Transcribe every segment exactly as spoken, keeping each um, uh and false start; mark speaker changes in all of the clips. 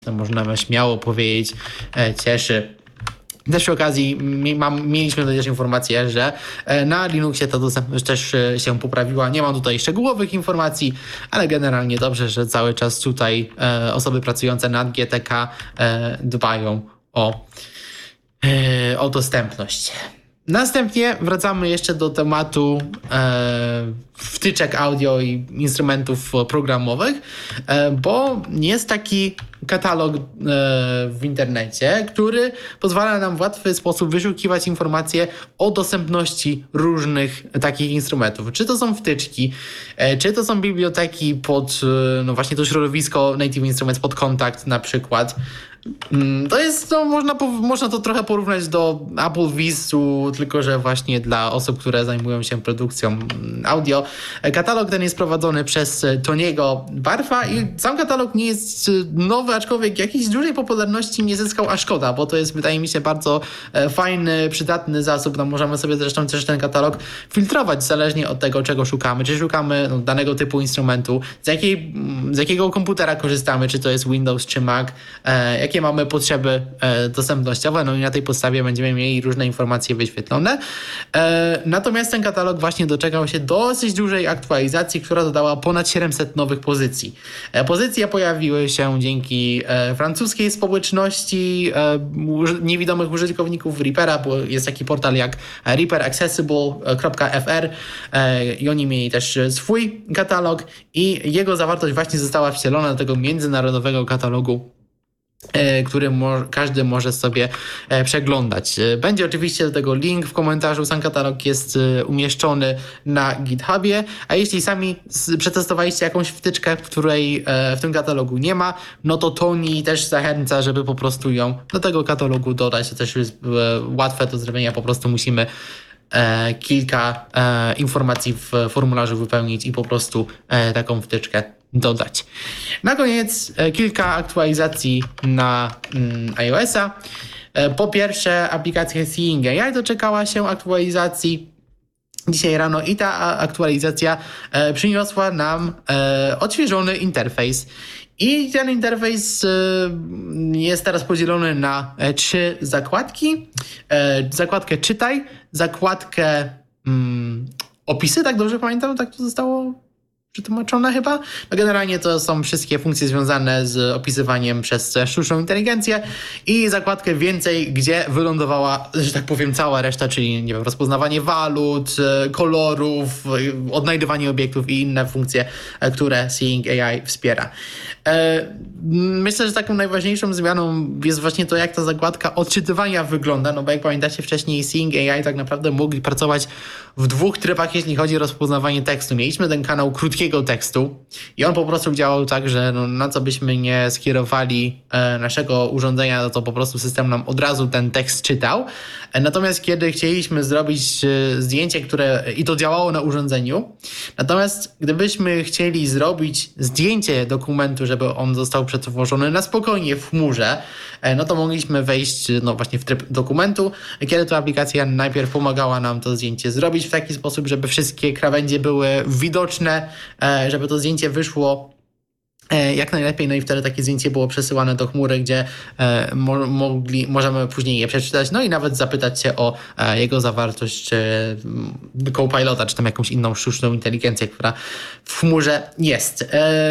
Speaker 1: to możemy śmiało powiedzieć, cieszy. Też przy okazji mam, mieliśmy też informację, że na Linuxie ta dostępność też się poprawiła. Nie mam tutaj szczegółowych informacji, ale generalnie dobrze, że cały czas tutaj osoby pracujące nad G T K dbają o, o dostępność. Następnie wracamy jeszcze do tematu e, wtyczek audio i instrumentów programowych, e, bo jest taki katalog e, w internecie, który pozwala nam w łatwy sposób wyszukiwać informacje o dostępności różnych takich instrumentów. Czy to są wtyczki, e, czy to są biblioteki pod e, no właśnie to środowisko Native Instruments, pod Kontakt na przykład. To jest, no, można, można to trochę porównać do Apple Visu, tylko że właśnie dla osób, które zajmują się produkcją audio. Katalog ten jest prowadzony przez Tony'ego Barfa i sam katalog nie jest nowy, aczkolwiek jakiejś dużej popularności nie zyskał, a szkoda, bo to jest, wydaje mi się, bardzo fajny, przydatny zasób. No, możemy sobie zresztą też ten katalog filtrować zależnie od tego, czego szukamy. Czy szukamy no, danego typu instrumentu, z, jakiej, z jakiego komputera korzystamy, czy to jest Windows, czy Mac, e, jakie mamy potrzeby e, dostępnościowe, no i na tej podstawie będziemy mieli różne informacje wyświetlone. E, natomiast ten katalog właśnie doczekał się dosyć dużej aktualizacji, która dodała ponad siedemset nowych pozycji. E, pozycje pojawiły się dzięki e, francuskiej społeczności e, uż- niewidomych użytkowników Reapera, bo jest taki portal jak reaper accessible kropka f r e, i oni mieli też swój katalog i jego zawartość właśnie została wcielona do tego międzynarodowego katalogu, który mo- każdy może sobie e, przeglądać. Będzie oczywiście do tego link w komentarzu. Sam katalog jest e, umieszczony na GitHubie, a jeśli sami z- przetestowaliście jakąś wtyczkę, której e, w tym katalogu nie ma, no to Tony też zachęca, żeby po prostu ją do tego katalogu dodać. To też jest e, łatwe do zrobienia, po prostu musimy e, kilka e, informacji w formularzu wypełnić i po prostu e, taką wtyczkę dodać. Na koniec e, kilka aktualizacji na mm, iOS-a. E, po pierwsze, aplikacja Seeing A I doczekała się aktualizacji dzisiaj rano i ta aktualizacja e, przyniosła nam e, odświeżony interfejs. I ten interfejs e, jest teraz podzielony na e, trzy zakładki. E, zakładkę Czytaj, zakładkę mm, Opisy, tak dobrze pamiętam, tak to zostało przetłumaczone chyba. No generalnie to są wszystkie funkcje związane z opisywaniem przez sztuczną inteligencję i zakładkę Więcej, gdzie wylądowała, że tak powiem, cała reszta, czyli nie wiem, rozpoznawanie walut, kolorów, odnajdywanie obiektów i inne funkcje, które Seeing A I wspiera. Myślę, że taką najważniejszą zmianą jest właśnie to, jak ta zakładka odczytywania wygląda, no bo jak pamiętacie, wcześniej Seeing A I tak naprawdę mogli pracować w dwóch trybach, jeśli chodzi o rozpoznawanie tekstu. Mieliśmy ten kanał krótkiego tekstu i on po prostu działał tak, że no, na co byśmy nie skierowali e, naszego urządzenia, no to po prostu system nam od razu ten tekst czytał. E, natomiast kiedy chcieliśmy zrobić e, zdjęcie, które i to działało na urządzeniu, natomiast gdybyśmy chcieli zrobić zdjęcie dokumentu, żeby on został przetworzony na spokojnie w chmurze, e, no to mogliśmy wejść no właśnie w tryb dokumentu, kiedy to aplikacja najpierw pomagała nam to zdjęcie zrobić w taki sposób, żeby wszystkie krawędzie były widoczne, żeby to zdjęcie wyszło jak najlepiej, no i wtedy takie zdjęcie było przesyłane do chmury, gdzie mo- mogli, możemy później je przeczytać, no i nawet zapytać się o jego zawartość, czy Copilota, czy tam jakąś inną sztuczną inteligencję, która w chmurze jest.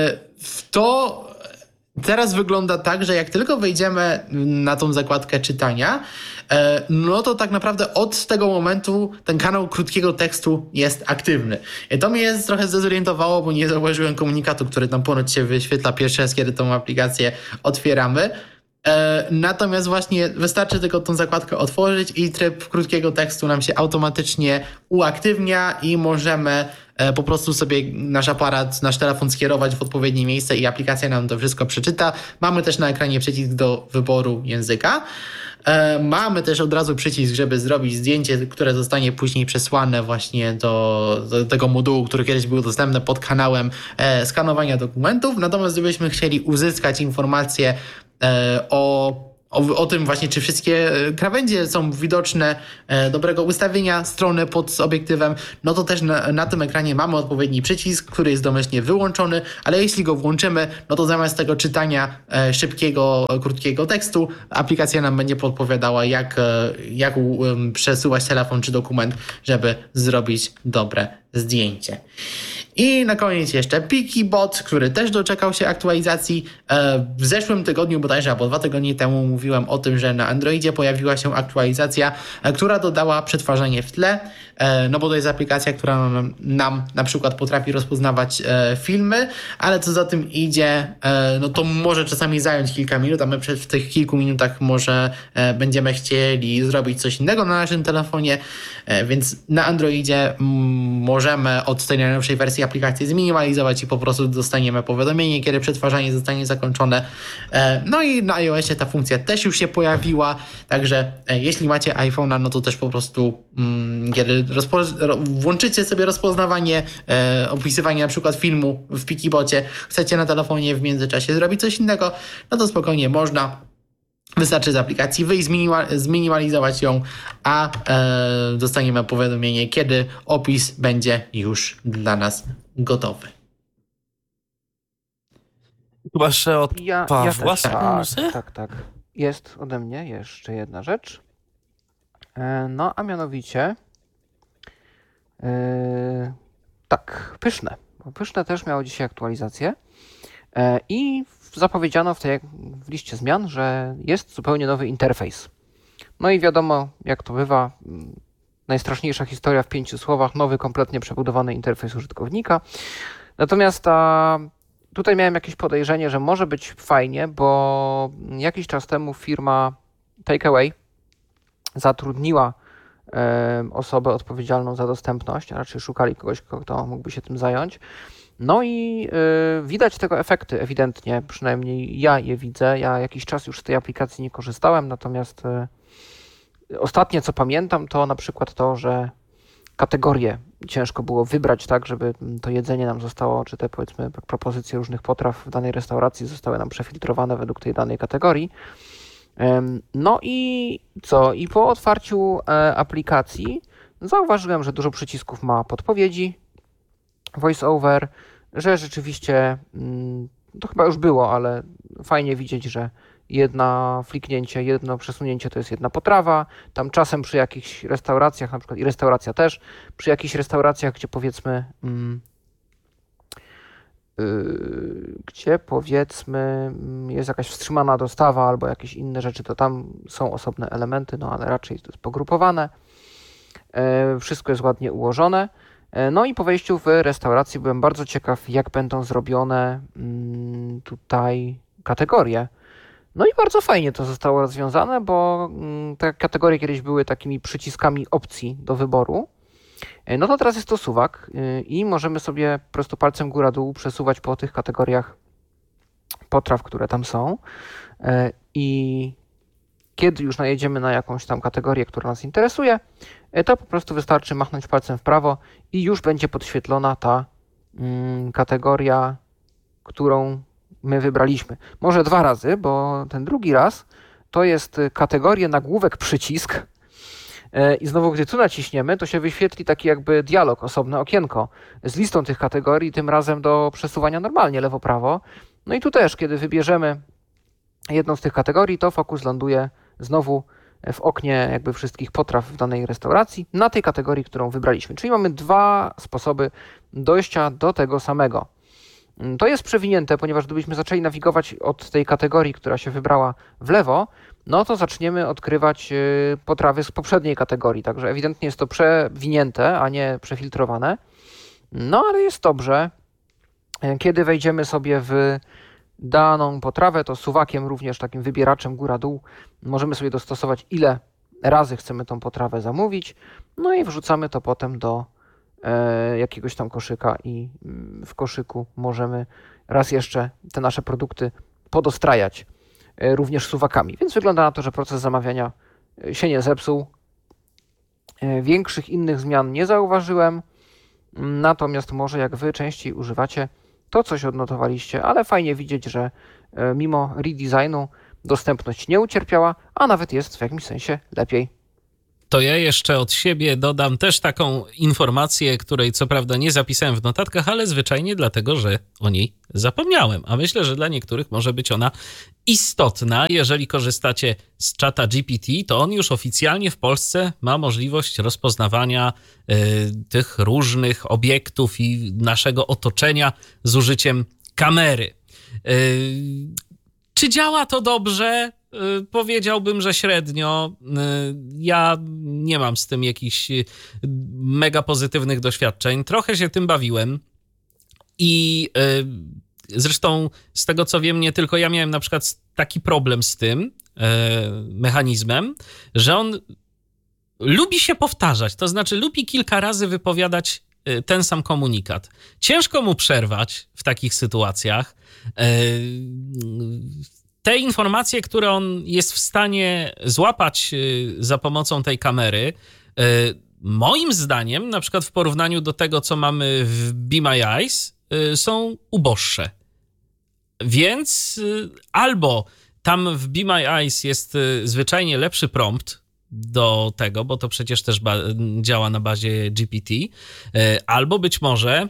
Speaker 1: To teraz wygląda tak, że jak tylko wejdziemy na tą zakładkę czytania, no to tak naprawdę od tego momentu ten kanał krótkiego tekstu jest aktywny. To mnie trochę zdezorientowało, bo nie zauważyłem komunikatu, który tam ponoć się wyświetla pierwszy raz, kiedy tą aplikację otwieramy. Natomiast właśnie wystarczy tylko tą zakładkę otworzyć i tryb krótkiego tekstu nam się automatycznie uaktywnia i możemy po prostu sobie nasz aparat, nasz telefon skierować w odpowiednie miejsce i aplikacja nam to wszystko przeczyta. Mamy też na ekranie przycisk do wyboru języka. Mamy też od razu przycisk, żeby zrobić zdjęcie, które zostanie później przesłane właśnie do, do tego modułu, który kiedyś był dostępny pod kanałem e, skanowania dokumentów. Natomiast gdybyśmy chcieli uzyskać informacje e, o o, o tym właśnie, czy wszystkie krawędzie są widoczne, e, dobrego ustawienia strony pod obiektywem, no to też na, na tym ekranie mamy odpowiedni przycisk, który jest domyślnie wyłączony, ale jeśli go włączymy, no to zamiast tego czytania e, szybkiego, krótkiego tekstu, aplikacja nam będzie podpowiadała, jak, e, jak um, przesuwać telefon czy dokument, żeby zrobić dobre zdjęcie. I na koniec jeszcze PikiBot, który też doczekał się aktualizacji. W zeszłym tygodniu bodajże, albo dwa tygodnie temu mówiłem o tym, że na Androidzie pojawiła się aktualizacja, która dodała przetwarzanie w tle, no bo to jest aplikacja, która nam, nam na przykład potrafi rozpoznawać filmy, ale co za tym idzie, no to może czasami zająć kilka minut, a my w tych kilku minutach może będziemy chcieli zrobić coś innego na naszym telefonie, więc na Androidzie możemy od tej najnowszej wersji aplikacji zminimalizować i po prostu dostaniemy powiadomienie, kiedy przetwarzanie zostanie zakończone. No i na iOSie ta funkcja też już się pojawiła, także jeśli macie iPhone'a, no to też po prostu kiedy rozpo- włączycie sobie rozpoznawanie, opisywanie na przykład filmu w PikiBocie, chcecie na telefonie w międzyczasie zrobić coś innego, no to spokojnie można. Wystarczy z aplikacji wyjść, zminima- zminimalizować ją, a e, dostaniemy powiadomienie, kiedy opis będzie już dla nas gotowy.
Speaker 2: Chyba jeszcze od
Speaker 3: Ja, ja
Speaker 2: Pawła
Speaker 3: też,
Speaker 2: są
Speaker 3: tak,
Speaker 2: newsy?
Speaker 3: tak, tak. Jest ode mnie jeszcze jedna rzecz. E, No, a mianowicie e, tak, Pyszne. Bo Pyszne też miało dzisiaj aktualizację e, i zapowiedziano w tej w liście zmian, że jest zupełnie nowy interfejs. No i wiadomo, jak to bywa, najstraszniejsza historia w pięciu słowach, nowy, kompletnie przebudowany interfejs użytkownika. Natomiast a, tutaj miałem jakieś podejrzenie, że może być fajnie, bo jakiś czas temu firma Takeaway zatrudniła e, osobę odpowiedzialną za dostępność, a raczej szukali kogoś, kto mógłby się tym zająć. No i y, widać tego efekty ewidentnie, przynajmniej ja je widzę. Ja jakiś czas już z tej aplikacji nie korzystałem, natomiast y, ostatnie co pamiętam to na przykład to, że kategorie ciężko było wybrać tak, żeby to jedzenie nam zostało, czy te powiedzmy propozycje różnych potraw w danej restauracji zostały nam przefiltrowane według tej danej kategorii. Ym, no i co? I po otwarciu e, aplikacji zauważyłem, że dużo przycisków ma podpowiedzi, voice-over, że rzeczywiście, to chyba już było, ale fajnie widzieć, że jedna fliknięcie, jedno przesunięcie to jest jedna potrawa. Tam czasem przy jakichś restauracjach, na przykład i restauracja też, przy jakichś restauracjach, gdzie powiedzmy, mm, yy, gdzie powiedzmy jest jakaś wstrzymana dostawa albo jakieś inne rzeczy, to tam są osobne elementy, no ale raczej to jest pogrupowane. Yy, wszystko jest ładnie ułożone. No i po wejściu w restauracji byłem bardzo ciekaw, jak będą zrobione mm, tutaj kategorie. No i bardzo fajnie to zostało rozwiązane, bo mm, te kategorie kiedyś były takimi przyciskami opcji do wyboru. No to teraz jest to suwak yy, i możemy sobie po prostu palcem góra-dół przesuwać po tych kategoriach potraw, które tam są. Yy, I kiedy już najedziemy na jakąś tam kategorię, która nas interesuje, to po prostu wystarczy machnąć palcem w prawo i już będzie podświetlona ta mm, kategoria, którą my wybraliśmy. Może dwa razy, bo ten drugi raz to jest kategoria nagłówek przycisk yy, i znowu gdy tu naciśniemy, to się wyświetli taki jakby dialog, osobne okienko z listą tych kategorii, tym razem do przesuwania normalnie lewo-prawo. No i tu też, kiedy wybierzemy jedną z tych kategorii, to fokus ląduje znowu w oknie jakby wszystkich potraw w danej restauracji na tej kategorii, którą wybraliśmy. Czyli mamy dwa sposoby dojścia do tego samego. To jest przewinięte, ponieważ gdybyśmy zaczęli nawigować od tej kategorii, która się wybrała w lewo, no to zaczniemy odkrywać potrawy z poprzedniej kategorii. Także ewidentnie jest to przewinięte, a nie przefiltrowane. No ale jest dobrze. Kiedy wejdziemy sobie w daną potrawę, to suwakiem, również takim wybieraczem góra-dół, możemy sobie dostosować, ile razy chcemy tą potrawę zamówić, no i wrzucamy to potem do e, jakiegoś tam koszyka i w koszyku możemy raz jeszcze te nasze produkty podostrajać e, również suwakami. Więc wygląda na to, że proces zamawiania się nie zepsuł. E, większych innych zmian nie zauważyłem, natomiast może jak wy częściej używacie, to coś odnotowaliście, ale fajnie widzieć, że mimo redesignu dostępność nie ucierpiała, a nawet jest w jakimś sensie lepiej.
Speaker 4: To ja jeszcze od siebie dodam też taką informację, której co prawda nie zapisałem w notatkach, ale zwyczajnie dlatego, że o niej zapomniałem. A myślę, że dla niektórych może być ona istotna. Jeżeli korzystacie z czata G P T, to on już oficjalnie w Polsce ma możliwość rozpoznawania y, tych różnych obiektów i naszego otoczenia z użyciem kamery. Y, czy działa to dobrze? Powiedziałbym, że średnio. Ja nie mam z tym jakichś mega pozytywnych doświadczeń. Trochę się tym bawiłem i zresztą z tego co wiem, nie tylko ja miałem na przykład taki problem z tym mechanizmem, że on lubi się powtarzać, to znaczy lubi kilka razy wypowiadać ten sam komunikat. Ciężko mu przerwać w takich sytuacjach. Te informacje, które on jest w stanie złapać za pomocą tej kamery, moim zdaniem, na przykład w porównaniu do tego, co mamy w Be My Eyes, są uboższe. Więc albo tam w Be My Eyes jest zwyczajnie lepszy prompt do tego, bo to przecież też ba- działa na bazie G P T, albo być może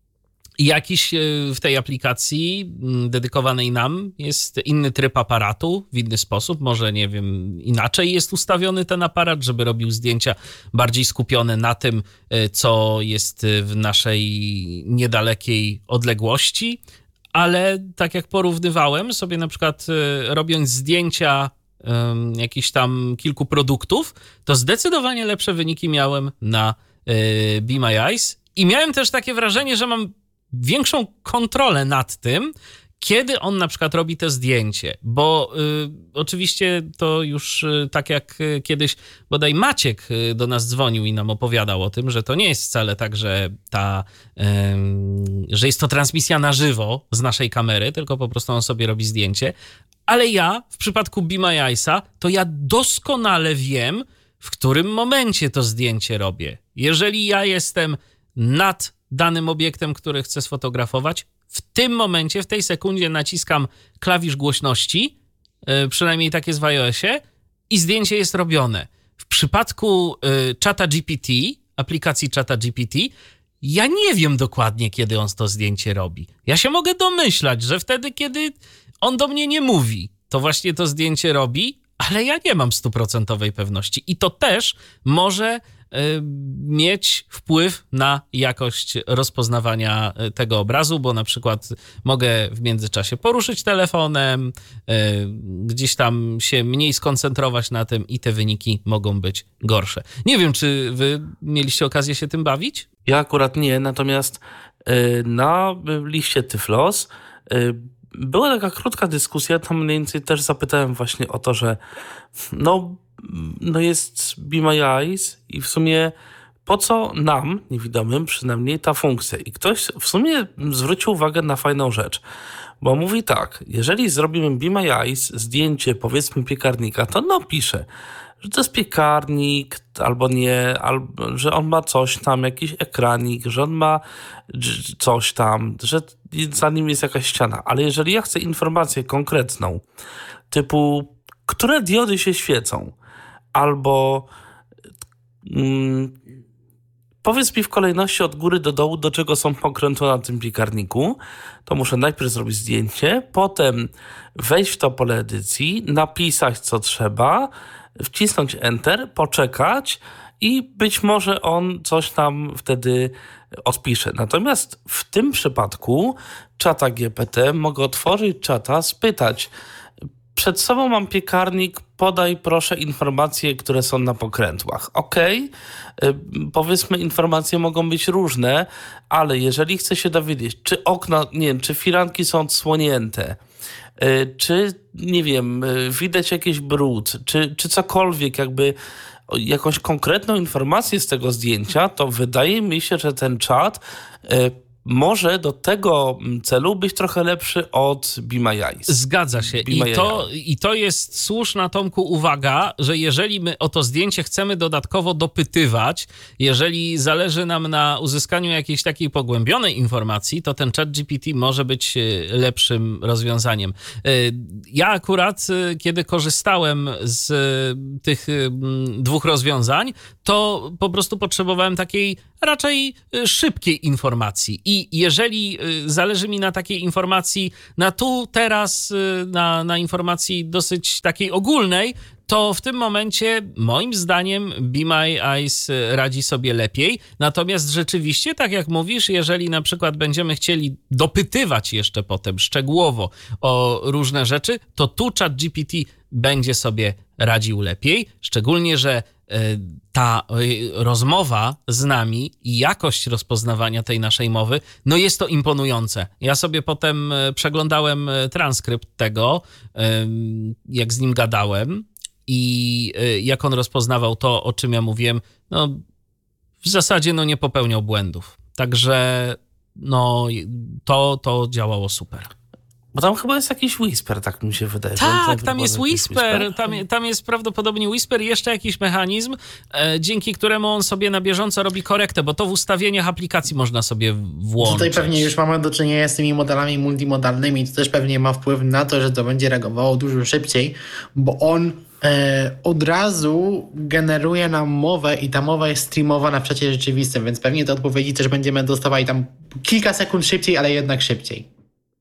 Speaker 4: jakiś w tej aplikacji dedykowanej nam jest inny tryb aparatu, w inny sposób, może nie wiem, inaczej jest ustawiony ten aparat, żeby robił zdjęcia bardziej skupione na tym, co jest w naszej niedalekiej odległości, ale tak jak porównywałem sobie na przykład robiąc zdjęcia um, jakichś tam kilku produktów, to zdecydowanie lepsze wyniki miałem na y, Be My Eyes i miałem też takie wrażenie, że mam większą kontrolę nad tym, kiedy on na przykład robi to zdjęcie, bo y, oczywiście to już y, tak jak y, kiedyś bodaj Maciek y, do nas dzwonił i nam opowiadał o tym, że to nie jest wcale tak, że ta, y, że jest to transmisja na żywo z naszej kamery, tylko po prostu on sobie robi zdjęcie, ale ja w przypadku Be My Eyesa to ja doskonale wiem, w którym momencie to zdjęcie robię. Jeżeli ja jestem nad danym obiektem, który chcę sfotografować, w tym momencie, w tej sekundzie naciskam klawisz głośności, yy, przynajmniej tak jest w iOSie, i zdjęcie jest robione. W przypadku yy, czata G P T, aplikacji czata G P T, ja nie wiem dokładnie, kiedy on to zdjęcie robi. Ja się mogę domyślać, że wtedy, kiedy on do mnie nie mówi, to właśnie to zdjęcie robi, ale ja nie mam stuprocentowej pewności. I to też może mieć wpływ na jakość rozpoznawania tego obrazu, bo na przykład mogę w międzyczasie poruszyć telefonem, gdzieś tam się mniej skoncentrować na tym i te wyniki mogą być gorsze. Nie wiem, czy wy mieliście okazję się tym bawić?
Speaker 2: Ja akurat nie, natomiast na liście Tyflos była taka krótka dyskusja, tam mniej więcej też zapytałem właśnie o to, że no no jest Be My Eyes i w sumie po co nam, niewidomym przynajmniej, ta funkcja? I ktoś w sumie zwrócił uwagę na fajną rzecz, bo mówi tak, jeżeli zrobimy Be My Eyes zdjęcie, powiedzmy piekarnika, to no pisze, że to jest piekarnik, albo nie, albo że on ma coś tam, jakiś ekranik, że on ma coś tam, że za nim jest jakaś ściana. Ale jeżeli ja chcę informację konkretną, typu, które diody się świecą, albo mm, powiedz mi w kolejności od góry do dołu, do czego są pokrętła na tym piekarniku, to muszę najpierw zrobić zdjęcie, potem wejść w to pole edycji, napisać co trzeba, wcisnąć Enter, poczekać i być może on coś tam wtedy odpisze. Natomiast w tym przypadku czata G P T mogę otworzyć czata, spytać, przed sobą mam piekarnik, podaj proszę informacje, które są na pokrętłach. Okej, okay. Powiedzmy informacje mogą być różne, ale jeżeli chcę się dowiedzieć, czy okna, nie wiem, czy firanki są odsłonięte, czy, nie wiem, widać jakiś brud, czy, czy cokolwiek, jakby jakąś konkretną informację z tego zdjęcia, to wydaje mi się, że ten czat może do tego celu być trochę lepszy od Be My Eyes.
Speaker 4: Zgadza się. I to, I to jest słuszna, Tomku, uwaga, że jeżeli my o to zdjęcie chcemy dodatkowo dopytywać, jeżeli zależy nam na uzyskaniu jakiejś takiej pogłębionej informacji, to ten ChatGPT może być lepszym rozwiązaniem. Ja akurat, kiedy korzystałem z tych dwóch rozwiązań, to po prostu potrzebowałem takiej raczej szybkiej informacji. I jeżeli zależy mi na takiej informacji, na tu, teraz, na, na informacji dosyć takiej ogólnej, to w tym momencie, moim zdaniem, Be My Eyes radzi sobie lepiej. Natomiast rzeczywiście, tak jak mówisz, jeżeli na przykład będziemy chcieli dopytywać jeszcze potem szczegółowo o różne rzeczy, to tu ChatGPT będzie sobie radził lepiej. Szczególnie, że ta rozmowa z nami i jakość rozpoznawania tej naszej mowy, no jest to imponujące. Ja sobie potem przeglądałem transkrypt tego, jak z nim gadałem i jak on rozpoznawał to, o czym ja mówiłem, no w zasadzie no nie popełniał błędów. Także no to, to działało super.
Speaker 2: Bo tam chyba jest jakiś Whisper, tak mi się wydaje.
Speaker 4: Tak, tam jest Whisper, whisper? Tam, tam jest prawdopodobnie Whisper i jeszcze jakiś mechanizm, e, dzięki któremu on sobie na bieżąco robi korektę, bo to w ustawieniach aplikacji można sobie włączyć.
Speaker 1: Tutaj pewnie już mamy do czynienia z tymi modelami multimodalnymi, to też pewnie ma wpływ na to, że to będzie reagowało dużo szybciej, bo on e, od razu generuje nam mowę i ta mowa jest streamowana w czacie rzeczywistym, więc pewnie te odpowiedzi też będziemy dostawali tam kilka sekund szybciej, ale jednak szybciej.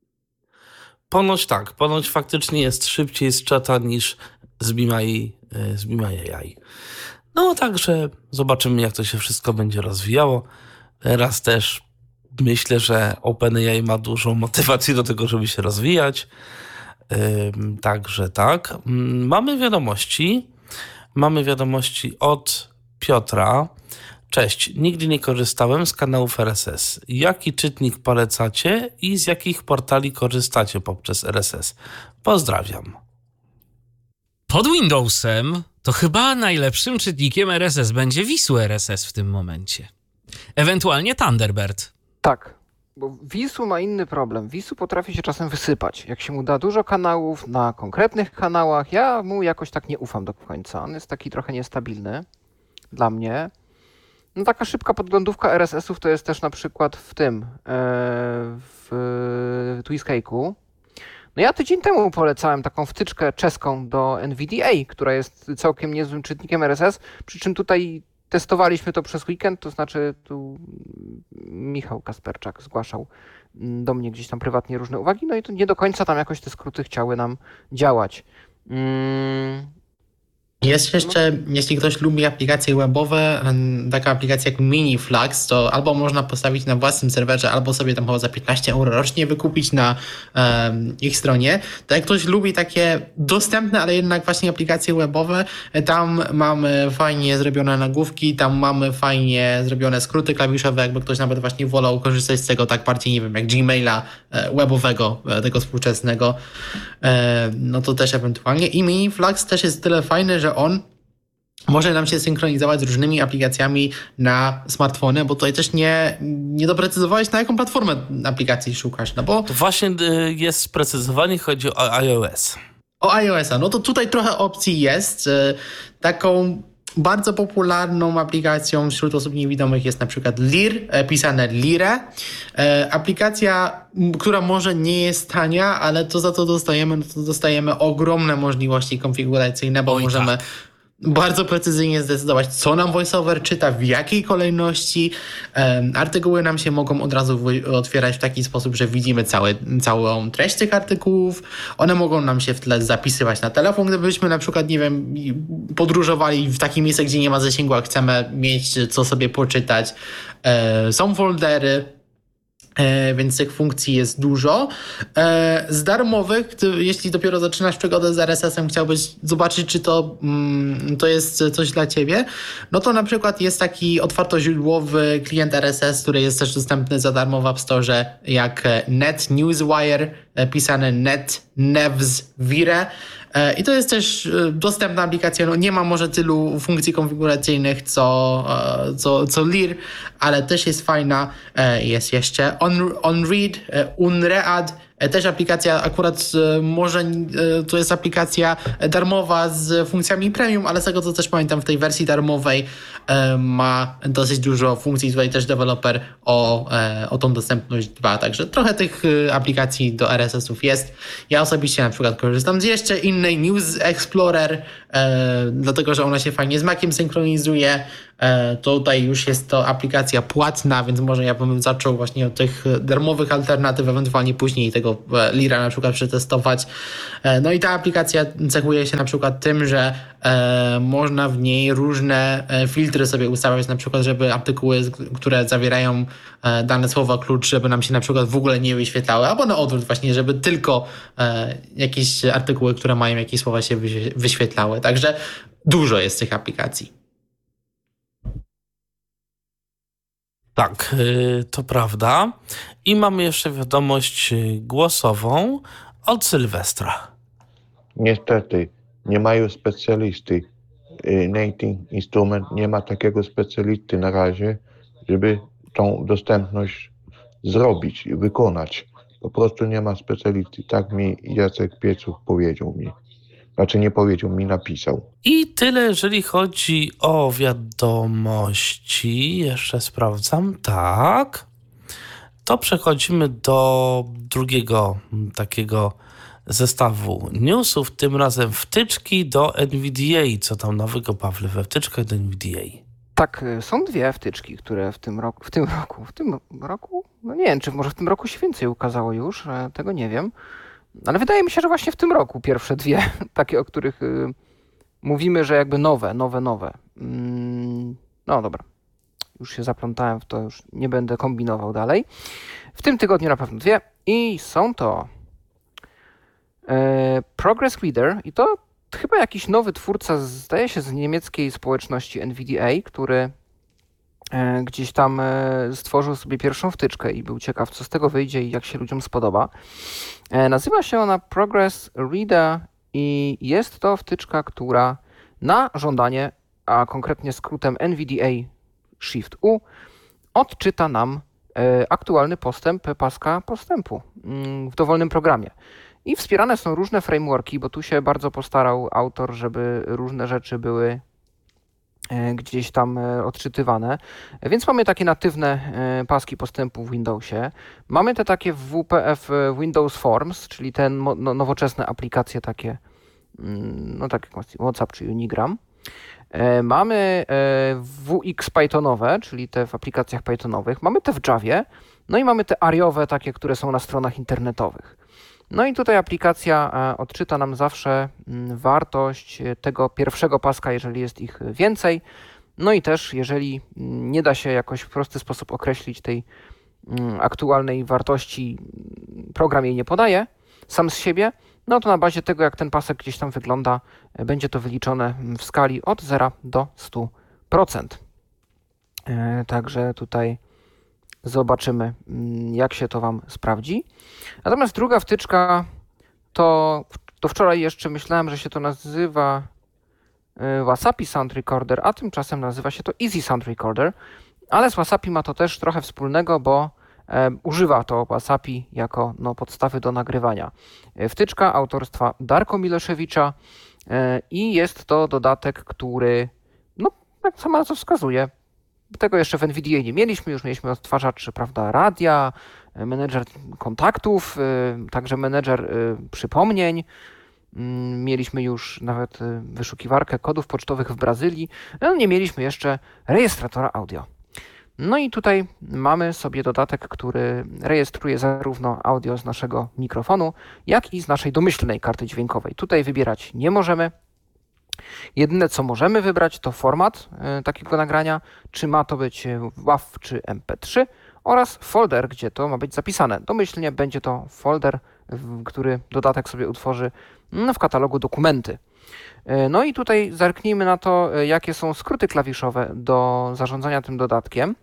Speaker 2: Ponoć tak, ponoć faktycznie jest szybciej z czata niż z Be My, z Be My A I. No także zobaczymy, jak to się wszystko będzie rozwijało. Teraz też myślę, że OpenAI ma dużą motywację do tego, żeby się rozwijać. Ym, także tak. Mamy wiadomości. Mamy wiadomości od Piotra. Cześć, nigdy nie korzystałem z kanałów R S S. Jaki czytnik polecacie i z jakich portali korzystacie poprzez R S S? Pozdrawiam.
Speaker 4: Pod Windowsem to chyba najlepszym czytnikiem R S S będzie Wisu R S S w tym momencie. Ewentualnie Thunderbird.
Speaker 3: Tak, bo Wisu ma inny problem. Wisu potrafi się czasem wysypać. Jak się mu da dużo kanałów na konkretnych kanałach, ja mu jakoś tak nie ufam do końca. On jest taki trochę niestabilny dla mnie. No taka szybka podglądówka R S S-ów to jest też na przykład w tym, w Twiscake'u. No ja tydzień temu polecałem taką wtyczkę czeską do N V D A, która jest całkiem niezłym czytnikiem R S S, przy czym tutaj testowaliśmy to przez weekend, to znaczy tu Michał Kasperczak zgłaszał do mnie gdzieś tam prywatnie różne uwagi, no i to nie do końca tam jakoś te skróty chciały nam działać. Mm.
Speaker 1: Jest jeszcze, jeśli ktoś lubi aplikacje webowe, taka aplikacja jak MiniFlux, to albo można postawić na własnym serwerze, albo sobie tam chyba za piętnaście euro rocznie wykupić na um, ich stronie. To jak ktoś lubi takie dostępne, ale jednak właśnie aplikacje webowe, tam mamy fajnie zrobione nagłówki, tam mamy fajnie zrobione skróty klawiszowe, jakby ktoś nawet właśnie wolał korzystać z tego tak bardziej, nie wiem, jak Gmaila webowego, tego współczesnego, no to też ewentualnie. I MiniFlux też jest tyle fajny, że on może nam się synchronizować z różnymi aplikacjami na smartfony, bo tutaj też nie, nie doprecyzowałeś, na jaką platformę aplikacji szukasz, no bo...
Speaker 2: To właśnie jest sprecyzowanie, chodzi o iOS.
Speaker 1: O iOS-a, no to tutaj trochę opcji jest. Taką bardzo popularną aplikacją wśród osób niewidomych jest na przykład Lir, pisane Lire. Aplikacja, która może nie jest tania, ale to za to dostajemy, no to dostajemy ogromne możliwości konfiguracyjne, bo
Speaker 2: Oj,
Speaker 1: możemy
Speaker 2: tak.
Speaker 1: bardzo precyzyjnie zdecydować, co nam VoiceOver czyta, w jakiej kolejności. Um, artykuły nam się mogą od razu otwierać w taki sposób, że widzimy całe, całą treść tych artykułów. One mogą nam się w tle zapisywać na telefon, gdybyśmy na przykład, nie wiem, podróżowali w takie miejsce, gdzie nie ma zasięgu, a chcemy mieć co sobie poczytać. E, są foldery. E, więc tych funkcji jest dużo. E, z darmowych, ty, jeśli dopiero zaczynasz przygodę z R S S-em, chciałbyś zobaczyć, czy to, mm, to jest coś dla ciebie, no to na przykład jest taki otwartoźródłowy klient R S S, który jest też dostępny za darmo w App Store, jak NetNewsWire, pisane NetNewsWire. I to jest też dostępna aplikacja, no nie ma może tylu funkcji konfiguracyjnych co, co, co Lear, ale też jest fajna. Jest jeszcze On, OnRead, Unread, też aplikacja akurat może to jest aplikacja darmowa z funkcjami premium, ale z tego co też pamiętam w tej wersji darmowej ma dosyć dużo funkcji. Tutaj też deweloper o, o tą dostępność dba, także trochę tych aplikacji do R S S-ów jest. Ja osobiście na przykład korzystam z jeszcze innej News Explorer, dlatego że ona się fajnie z Maciem synchronizuje. Tutaj już jest to aplikacja płatna, więc może ja bym zaczął właśnie od tych darmowych alternatyw, ewentualnie później tego Lira na przykład przetestować. No i ta aplikacja cechuje się na przykład tym, że można w niej różne filtry sobie ustawiać, na przykład żeby artykuły, które zawierają dane słowa klucz, żeby nam się na przykład w ogóle nie wyświetlały, albo na odwrót właśnie, żeby tylko jakieś artykuły, które mają jakieś słowa się wyświetlały. Także dużo jest tych aplikacji.
Speaker 2: Tak, to prawda. I mamy jeszcze wiadomość głosową od Sylwestra.
Speaker 5: Niestety, nie mają specjalisty. Native Instrument nie ma takiego specjalisty na razie, żeby tą dostępność zrobić i wykonać. Po prostu nie ma specjalisty. Tak mi Jacek Pieców powiedział mi. Znaczy nie powiedział, mi napisał.
Speaker 2: I tyle, jeżeli chodzi o wiadomości. Jeszcze sprawdzam. Tak. To przechodzimy do drugiego takiego zestawu newsów. Tym razem wtyczki do N V D A. Co tam nowego, Pawle, we wtyczkach do N V D A?
Speaker 3: Tak, są dwie wtyczki, które w tym roku, w tym roku, w tym roku, no nie wiem, czy może w tym roku się więcej ukazało już, tego nie wiem. Ale wydaje mi się, że właśnie w tym roku pierwsze dwie, takie, o których y, mówimy, że jakby nowe, nowe, nowe. Mm, no dobra, już się zaplątałem w to, już nie będę kombinował dalej. W tym tygodniu na pewno dwie i są to e, Progress Reader i to chyba jakiś nowy twórca, zdaje się z niemieckiej społeczności N V D A, który e, gdzieś tam e, stworzył sobie pierwszą wtyczkę i był ciekaw, co z tego wyjdzie i jak się ludziom spodoba. Nazywa się ona Progress Reader i jest to wtyczka, która na żądanie, a konkretnie skrótem N V D A Shift U, odczyta nam aktualny postęp paska postępu w dowolnym programie. I wspierane są różne frameworki, bo tu się bardzo postarał autor, żeby różne rzeczy były gdzieś tam odczytywane. Więc mamy takie natywne paski postępu w Windowsie. Mamy te takie W P F Windows Forms, czyli te no, nowoczesne aplikacje takie, no tak jak WhatsApp czy Unigram. Mamy W X Pythonowe, czyli te w aplikacjach Pythonowych. Mamy te w Javie. No i mamy te ariowe, takie, które są na stronach internetowych. No i tutaj aplikacja odczyta nam zawsze wartość tego pierwszego paska, jeżeli jest ich więcej. No i też, jeżeli nie da się jakoś w prosty sposób określić tej aktualnej wartości, program jej nie podaje sam z siebie, no to na bazie tego, jak ten pasek gdzieś tam wygląda, będzie to wyliczone w skali od zera do stu procent. Także tutaj zobaczymy, jak się to Wam sprawdzi. Natomiast druga wtyczka to, to wczoraj jeszcze myślałem, że się to nazywa Wasapi Sound Recorder, a tymczasem nazywa się to Easy Sound Recorder, ale z Wasapi ma to też trochę wspólnego, bo e, używa to Wasapi jako no, podstawy do nagrywania. Wtyczka autorstwa Darko Mileszewicza e, i jest to dodatek, który, no jak sama nazwa wskazuje, tego jeszcze w N V D A nie mieliśmy, już mieliśmy odtwarzacz, prawda, radia, menedżer kontaktów, także menedżer przypomnień. Mieliśmy już nawet wyszukiwarkę kodów pocztowych w Brazylii, no nie mieliśmy jeszcze rejestratora audio. No i tutaj mamy sobie dodatek, który rejestruje zarówno audio z naszego mikrofonu, jak i z naszej domyślnej karty dźwiękowej. Tutaj wybierać nie możemy. Jedyne, co możemy wybrać, to format y, takiego nagrania, czy ma to być W A V czy M P trzy oraz folder, gdzie to ma być zapisane. Domyślnie będzie to folder, w, który dodatek sobie utworzy no, w katalogu dokumenty. Y, no i tutaj zerknijmy na to, y, jakie są skróty klawiszowe do zarządzania tym dodatkiem,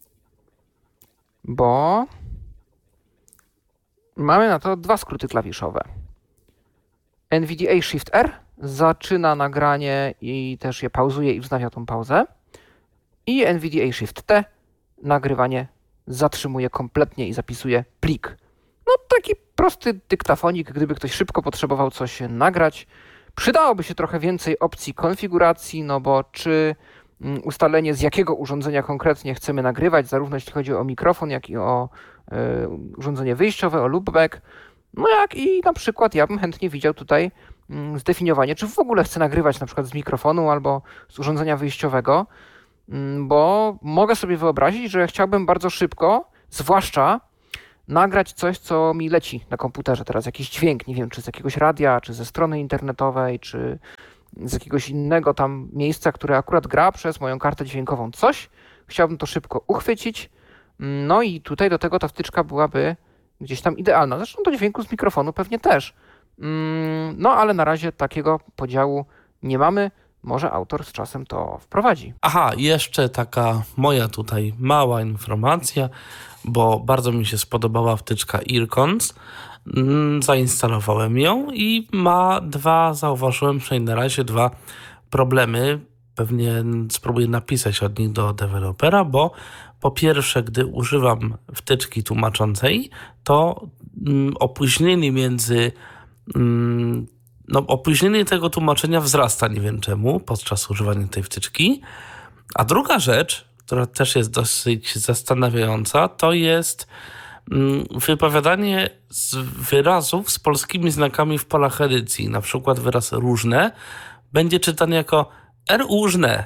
Speaker 3: bo mamy na to dwa skróty klawiszowe. N V D A Shift R zaczyna nagranie i też je pauzuje i wznawia tą pauzę. I N V D A Shift T nagrywanie zatrzymuje kompletnie i zapisuje plik. No taki prosty dyktafonik, gdyby ktoś szybko potrzebował coś nagrać. Przydałoby się trochę więcej opcji konfiguracji, no bo czy ustalenie z jakiego urządzenia konkretnie chcemy nagrywać, zarówno jeśli chodzi o mikrofon, jak i o y, urządzenie wyjściowe, o loopback. No jak i na przykład ja bym chętnie widział tutaj y, zdefiniowanie, czy w ogóle chcę nagrywać na przykład z mikrofonu albo z urządzenia wyjściowego, y, bo mogę sobie wyobrazić, że chciałbym bardzo szybko, zwłaszcza nagrać coś, co mi leci na komputerze teraz, jakiś dźwięk, nie wiem, czy z jakiegoś radia, czy ze strony internetowej, czy z jakiegoś innego tam miejsca, które akurat gra przez moją kartę dźwiękową coś. Chciałbym to szybko uchwycić. No i tutaj do tego ta wtyczka byłaby gdzieś tam idealna. Zresztą do dźwięku z mikrofonu pewnie też. No ale na razie takiego podziału nie mamy. Może autor z czasem to wprowadzi.
Speaker 2: Aha, jeszcze taka moja tutaj mała informacja, bo bardzo mi się spodobała wtyczka Earcons. Zainstalowałem ją i ma dwa, zauważyłem przynajmniej na razie dwa problemy. Pewnie spróbuję napisać od nich do dewelopera, bo po pierwsze, gdy używam wtyczki tłumaczącej, to mm, opóźnienie między mm, no, opóźnienie tego tłumaczenia wzrasta, nie wiem czemu, podczas używania tej wtyczki. A druga rzecz, która też jest dosyć zastanawiająca, to jest wypowiadanie z wyrazów z polskimi znakami w polach edycji. Na przykład wyraz różne będzie czytany jako różne.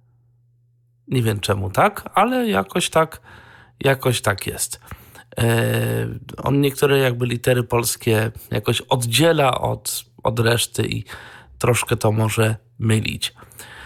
Speaker 2: Nie wiem czemu tak, ale jakoś tak, jakoś tak jest. Ee, on niektóre jakby litery polskie jakoś oddziela od, od reszty i troszkę to może mylić.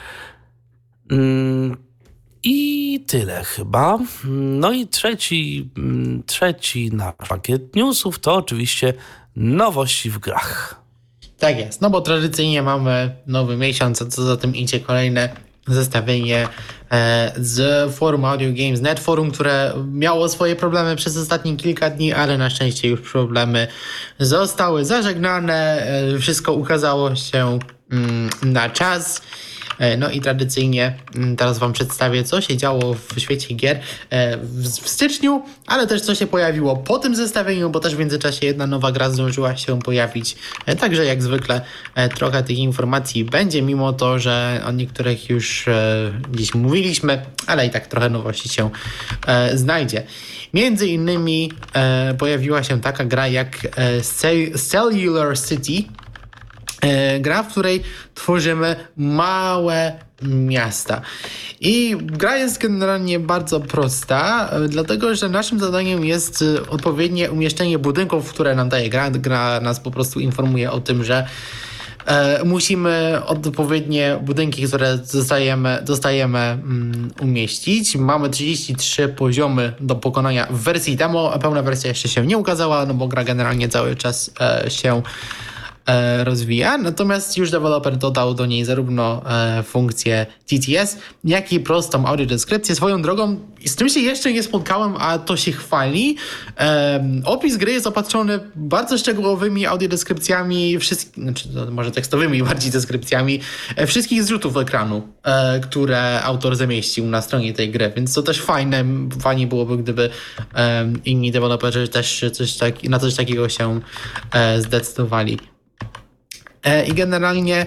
Speaker 2: Yy. I tyle chyba. No i trzeci, trzeci nasz pakiet newsów to oczywiście nowości w grach.
Speaker 1: Tak jest, no bo tradycyjnie mamy nowy miesiąc, a co za tym idzie kolejne zestawienie e, z forum Audio Games kropka net, forum, które miało swoje problemy przez ostatnie kilka dni, ale na szczęście już problemy zostały zażegnane, e, wszystko ukazało się mm, na czas. No i tradycyjnie teraz wam przedstawię, co się działo w świecie gier w styczniu, ale też co się pojawiło po tym zestawieniu, bo też w międzyczasie jedna nowa gra zdążyła się pojawić. Także jak zwykle trochę tych informacji będzie, mimo to, że o niektórych już dziś mówiliśmy, ale i tak trochę nowości się znajdzie. Między innymi pojawiła się taka gra jak Cellular City. Gra, w której tworzymy małe miasta. I gra jest generalnie bardzo prosta, dlatego że naszym zadaniem jest odpowiednie umieszczenie budynków, które nam daje gra. Gra nas po prostu informuje o tym, że e, musimy odpowiednie budynki, które dostajemy, dostajemy um, umieścić. Mamy trzydzieści trzy poziomy do pokonania w wersji demo. Pełna wersja jeszcze się nie ukazała, no bo gra generalnie cały czas e, się rozwija, natomiast już deweloper dodał do niej zarówno e, funkcję T T S, jak i prostą audiodeskrypcję. Swoją drogą, z czym się jeszcze nie spotkałem, a to się chwali, e, opis gry jest opatrzony bardzo szczegółowymi audiodeskrypcjami, wszystkich, znaczy no, może tekstowymi bardziej deskrypcjami e, wszystkich zrzutów ekranu, e, które autor zamieścił na stronie tej gry, więc to też fajne, fajnie byłoby, gdyby e, inni deweloperzy też coś tak, na coś takiego się e, zdecydowali. I generalnie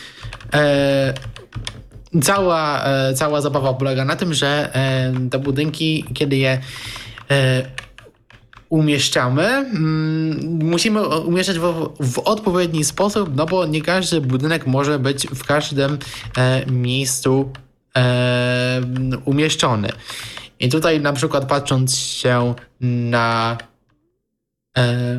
Speaker 1: e, cała, e, cała zabawa polega na tym, że e, te budynki, kiedy je e, umieszczamy, mm, musimy umieszczać w, w odpowiedni sposób, no bo nie każdy budynek może być w każdym e, miejscu e, umieszczony. I tutaj na przykład patrząc się na e,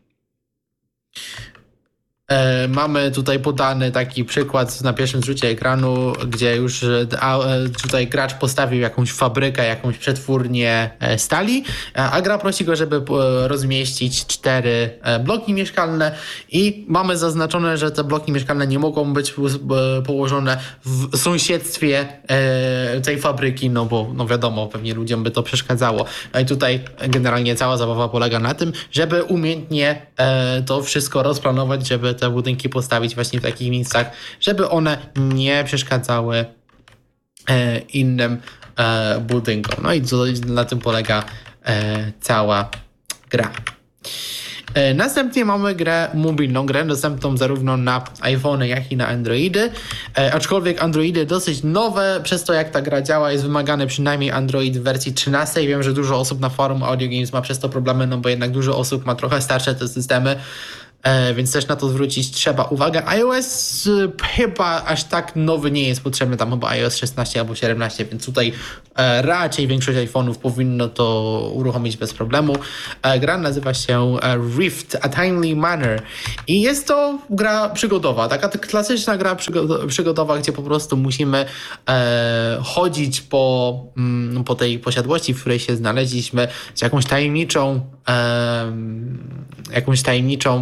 Speaker 1: E, mamy tutaj podany taki przykład na pierwszym zrzucie ekranu, gdzie już a, tutaj gracz postawił jakąś fabrykę, jakąś przetwórnię e, stali, a, a gra prosi go, żeby po, rozmieścić cztery e, bloki mieszkalne i mamy zaznaczone, że te bloki mieszkalne nie mogą być e, położone w sąsiedztwie e, tej fabryki, no bo no wiadomo, pewnie ludziom by to przeszkadzało. I tutaj generalnie cała zabawa polega na tym, żeby umiejętnie e, to wszystko rozplanować, żeby te budynki postawić właśnie w takich miejscach, żeby one nie przeszkadzały e, innym e, budynkom. No i to, na tym polega e, cała gra. Następnie mamy grę mobilną, grę dostępną zarówno na iPhony, jak i na Androidy, e, aczkolwiek Androidy dosyć nowe, przez to jak ta gra działa jest wymagany przynajmniej Android w wersji trzynastej. Wiem, że dużo osób na forum Audio Games ma przez to problemy, no bo jednak dużo osób ma trochę starsze te systemy, e, więc też na to zwrócić trzeba uwagę. iOS e, chyba aż tak nowy nie jest potrzebny, tam chyba iOS szesnaście albo siedemnaście, więc tutaj e, raczej większość iPhone'ów powinno to uruchomić bez problemu. E, gra nazywa się e, Rift, A Timely Manner i jest to gra przygodowa, taka klasyczna gra przygo- przygodowa, gdzie po prostu musimy e, chodzić po, mm, po tej posiadłości, w której się znaleźliśmy, z jakąś tajemniczą e, jakąś tajemniczą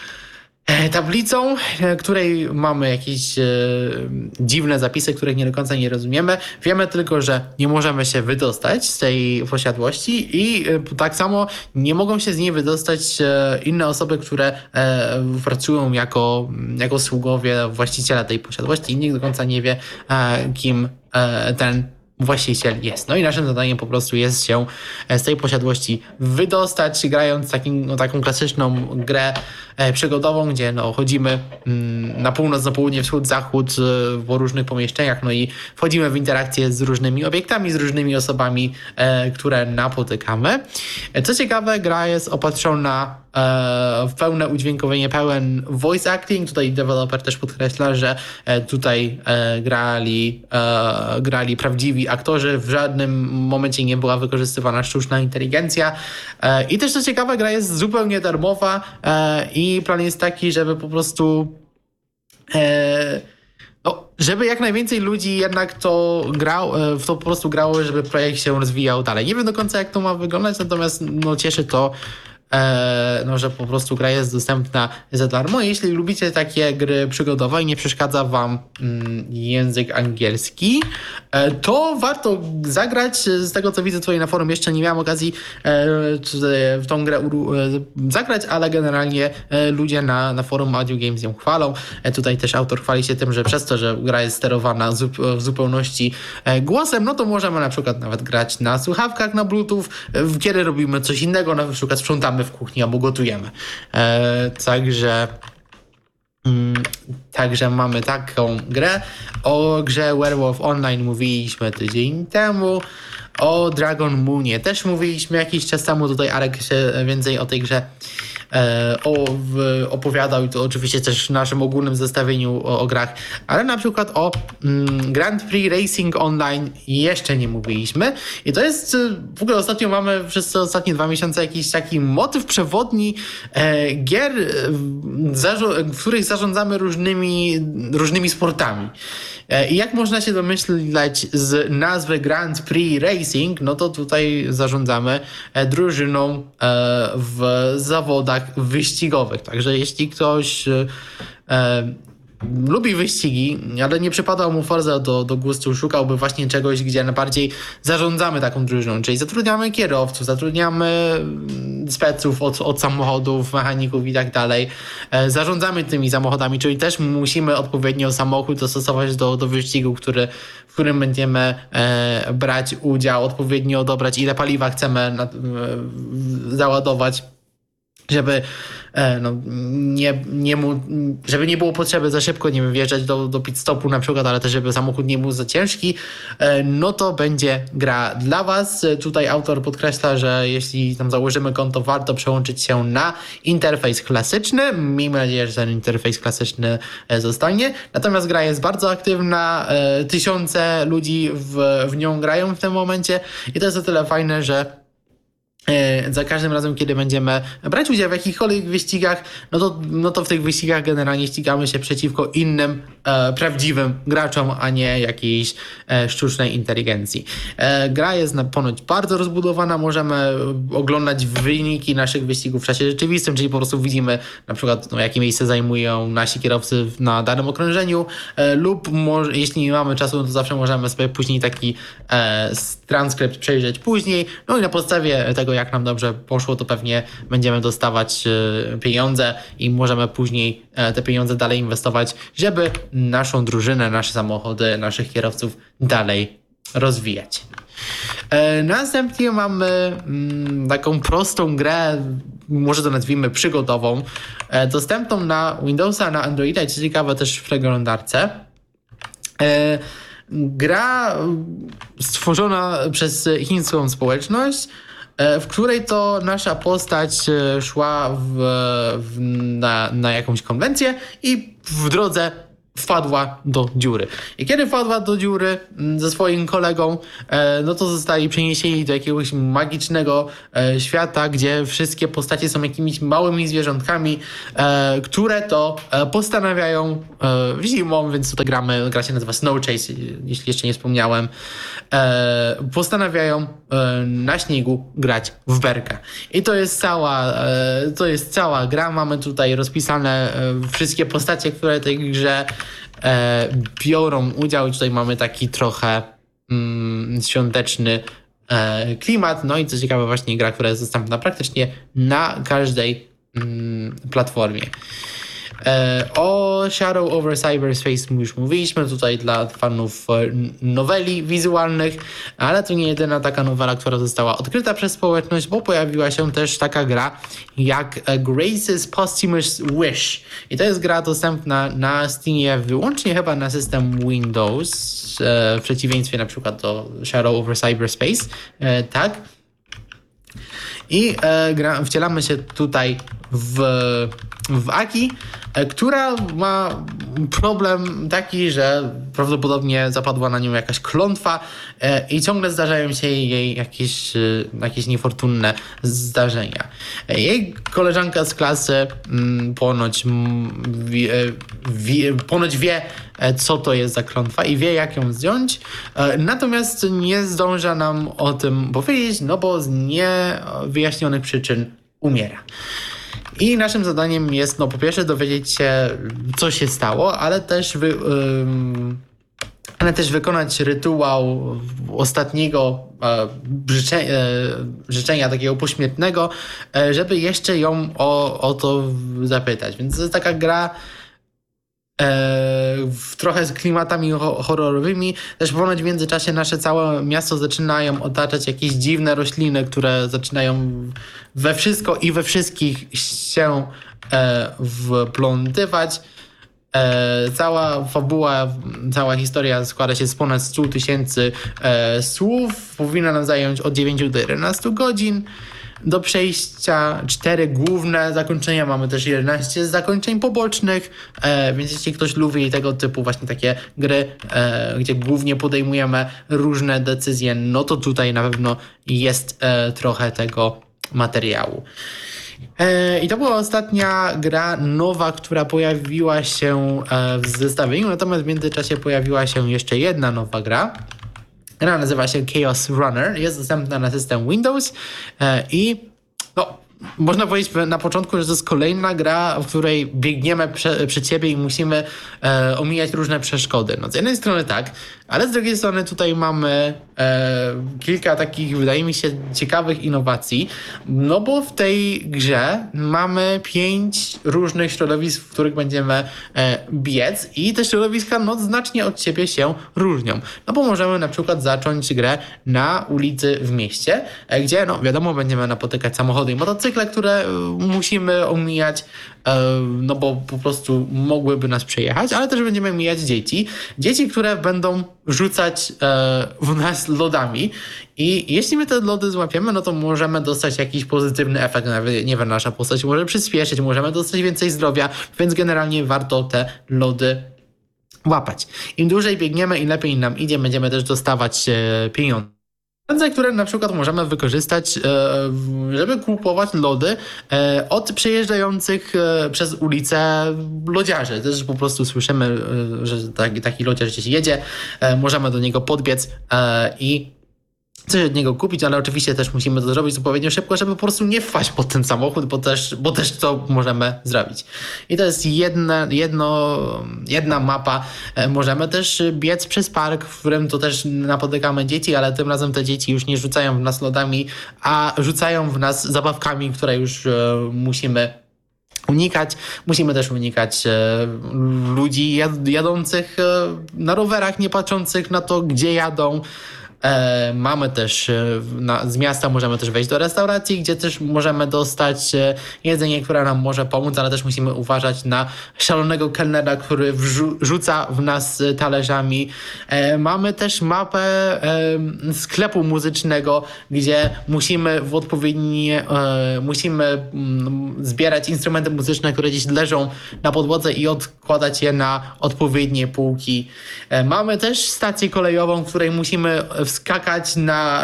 Speaker 1: tablicą, której mamy jakieś e, dziwne zapisy, których nie do końca nie rozumiemy. Wiemy tylko, że nie możemy się wydostać z tej posiadłości i e, tak samo nie mogą się z niej wydostać e, inne osoby, które e, pracują jako, jako sługowie właściciela tej posiadłości i nikt do końca nie wie, e, kim e, ten właściciel jest. No i naszym zadaniem po prostu jest się z tej posiadłości wydostać, grając takim, no, taką klasyczną grę e, przygodową, gdzie no, chodzimy mm, na północ, na południe, wschód, zachód e, po różnych pomieszczeniach, no i wchodzimy w interakcję z różnymi obiektami, z różnymi osobami, e, które napotykamy. E, co ciekawe, gra jest opatrzona e, w pełne udźwiękowienie, pełen voice acting. Tutaj deweloper też podkreśla, że e, tutaj e, grali, e, grali prawdziwi aktorzy, w żadnym momencie nie była wykorzystywana sztuczna inteligencja. E, I też co ciekawe, gra jest zupełnie darmowa e, i plan jest taki, żeby po prostu e, no, żeby jak najwięcej ludzi jednak to grało, w to po prostu grało, żeby projekt się rozwijał dalej. Nie wiem do końca, jak to ma wyglądać, natomiast no, cieszy to, no, że po prostu gra jest dostępna za darmo. Jeśli lubicie takie gry przygodowe i nie przeszkadza wam mm, język angielski, e, to warto zagrać. Z tego, co widzę tutaj na forum, jeszcze nie miałem okazji e, w tą grę uru, e, zagrać, ale generalnie e, ludzie na, na forum Audio Games ją chwalą. E, tutaj też autor chwali się tym, że przez to, że gra jest sterowana zup- w zupełności e, głosem, no to możemy na przykład nawet grać na słuchawkach, na Bluetooth, e, kiedy robimy coś innego, na przykład sprzątamy w kuchni albo gotujemy. E, także mm, także mamy taką grę. O grze Werewolf Online mówiliśmy tydzień temu. O Dragon Moonie też mówiliśmy jakiś czas temu. Tutaj Arek się więcej o tej grze e, o, w, opowiadał i to oczywiście też w naszym ogólnym zestawieniu o, o grach, ale na przykład o mm, Grand Prix Racing Online jeszcze nie mówiliśmy i to jest w ogóle ostatnio mamy przez te ostatnie dwa miesiące jakiś taki motyw przewodni e, gier, zarzo- w których zarządzamy różnymi, różnymi sportami. I jak można się domyśleć z nazwy Grand Prix Racing, no to tutaj zarządzamy drużyną w zawodach wyścigowych. Także jeśli ktoś lubi wyścigi, ale nie przypadał mu Forza do, do gustu, szukałby właśnie czegoś, gdzie najbardziej zarządzamy taką drużyną, czyli zatrudniamy kierowców, zatrudniamy speców od, od samochodów, mechaników i tak dalej. E, zarządzamy tymi samochodami, czyli też musimy odpowiednio samochód dostosować do, do wyścigu, który, w którym będziemy e, brać udział, odpowiednio dobrać, ile paliwa chcemy na, e, załadować, żeby no, nie, nie mu, żeby nie było potrzeby za szybko, nie wiem, wjeżdżać do, do pit stopu na przykład, ale też żeby samochód nie był za ciężki, no to będzie gra dla was. Tutaj autor podkreśla, że jeśli tam założymy konto, warto przełączyć się na interfejs klasyczny. Miejmy nadzieję, że ten interfejs klasyczny zostanie. Natomiast gra jest bardzo aktywna, tysiące ludzi w, w nią grają w tym momencie i to jest o tyle fajne, że za każdym razem, kiedy będziemy brać udział w jakichkolwiek wyścigach, no to, no to w tych wyścigach generalnie ścigamy się przeciwko innym e, prawdziwym graczom, a nie jakiejś e, sztucznej inteligencji. E, gra jest na, ponoć bardzo rozbudowana, możemy oglądać wyniki naszych wyścigów w czasie rzeczywistym, czyli po prostu widzimy na przykład, no, jakie miejsce zajmują nasi kierowcy na danym okrążeniu, e, lub mo- jeśli nie mamy czasu, no to zawsze możemy sobie później taki e, transkrypt przejrzeć później, no i na podstawie tego, jak nam dobrze poszło, to pewnie będziemy dostawać pieniądze i możemy później te pieniądze dalej inwestować, żeby naszą drużynę, nasze samochody, naszych kierowców dalej rozwijać. Następnie mamy mm, taką prostą grę, może to nazwijmy przygodową, dostępną na Windowsa, na Androida i co ciekawe też w przeglądarce. Gra stworzona przez chińską społeczność, w której to nasza postać szła w, w, na, na jakąś konwencję i w drodze wpadła do dziury. I kiedy wpadła do dziury ze swoim kolegą, no to zostali przeniesieni do jakiegoś magicznego świata, gdzie wszystkie postacie są jakimiś małymi zwierzątkami, które to postanawiają zimą, więc tutaj gramy, gra się nazywa Snow Chase, jeśli jeszcze nie wspomniałem, postanawiają na śniegu grać w berka. I to jest cała, to jest cała gra. Mamy tutaj rozpisane wszystkie postacie, które w tej grze e, biorą udział. I tutaj mamy taki trochę mm, świąteczny e, klimat. No i co ciekawe, właśnie gra, która jest dostępna praktycznie na każdej mm, platformie. E, o Shadow over Cyberspace już mówiliśmy, tutaj dla fanów noweli wizualnych, ale to nie jedyna taka nowela, która została odkryta przez społeczność, bo pojawiła się też taka gra jak Grace's Posthumous Wish. I to jest gra dostępna na Steamie wyłącznie chyba na system Windows, e, w przeciwieństwie na przykład do Shadow over Cyberspace, e, tak? I e, gra, wcielamy się tutaj w, w Aki, e, która ma problem taki, że prawdopodobnie zapadła na nią jakaś klątwa e, i ciągle zdarzają się jej jakieś, e, jakieś niefortunne zdarzenia. E, jej koleżanka z klasy m, ponoć, m, wie, wie, ponoć wie, co to jest za klątwa i wie, jak ją zdjąć, natomiast nie zdąża nam o tym powiedzieć, no bo z niewyjaśnionych przyczyn umiera. I naszym zadaniem jest, no po pierwsze dowiedzieć się, co się stało, ale też wy, ym, ale też wykonać rytuał ostatniego e, życze, e, życzenia takiego pośmiertnego, e, żeby jeszcze ją o, o to zapytać. Więc to jest taka gra w trochę z klimatami horrorowymi. Też ponoć w międzyczasie nasze całe miasto zaczynają otaczać jakieś dziwne rośliny, które zaczynają we wszystko i we wszystkich się wplątywać. Cała fabuła, cała historia składa się z ponad stu tysięcy słów. Powinna nam zająć od dziewięciu do jedenastu godzin. Do przejścia cztery główne zakończenia, mamy też jedenaście zakończeń pobocznych, e, więc jeśli ktoś lubi tego typu właśnie takie gry, e, gdzie głównie podejmujemy różne decyzje, no to tutaj na pewno jest e, trochę tego materiału. E, I to była ostatnia gra nowa, która pojawiła się e, w zestawieniu, natomiast w międzyczasie pojawiła się jeszcze jedna nowa gra. Gra nazywa się Chaos Runner, jest dostępna na system Windows e, i no, można powiedzieć na początku, że to jest kolejna gra, w której biegniemy prze, przed siebie i musimy e, omijać różne przeszkody. No, z jednej strony tak, ale z drugiej strony tutaj mamy e, kilka takich, wydaje mi się, ciekawych innowacji, no bo w tej grze mamy pięć różnych środowisk, w których będziemy e, biec i te środowiska no, znacznie od siebie się różnią. No bo możemy na przykład zacząć grę na ulicy w mieście, e, gdzie no wiadomo będziemy napotykać samochody i motocykle, które e, musimy omijać, e, no bo po prostu mogłyby nas przejechać, ale też będziemy mijać dzieci. Dzieci, które będą rzucać e, w nas lodami i jeśli my te lody złapiemy, no to możemy dostać jakiś pozytywny efekt, nawet nie wiem, nasza postać może przyspieszyć, możemy dostać więcej zdrowia, więc generalnie warto te lody łapać. Im dłużej biegniemy, im lepiej nam idzie, będziemy też dostawać e, pieniądze, które na przykład możemy wykorzystać, żeby kupować lody od przejeżdżających przez ulicę lodziarzy. Też po prostu słyszymy, że taki, taki lodziarz gdzieś jedzie, możemy do niego podbiec i coś od niego kupić, ale oczywiście też musimy to zrobić odpowiednio szybko, żeby po prostu nie wpaść pod ten samochód, bo też, bo też to możemy zrobić. I to jest jedna, jedno, jedna mapa. Możemy też biec przez park, w którym to też napotykamy dzieci, ale tym razem te dzieci już nie rzucają w nas lodami, a rzucają w nas zabawkami, które już musimy unikać. Musimy też unikać e, ludzi jad, jadących e, na rowerach, nie patrzących na to, gdzie jadą. E, mamy też e, na, z miasta możemy też wejść do restauracji, gdzie też możemy dostać e, jedzenie, które nam może pomóc, ale też musimy uważać na szalonego kelnera, który wrzu- rzuca w nas talerzami. E, mamy też mapę e, sklepu muzycznego, gdzie musimy w odpowiedni e, musimy m, zbierać instrumenty muzyczne, które gdzieś leżą na podłodze i odkładać je na odpowiednie półki. E, mamy też stację kolejową, w której musimy skakać na,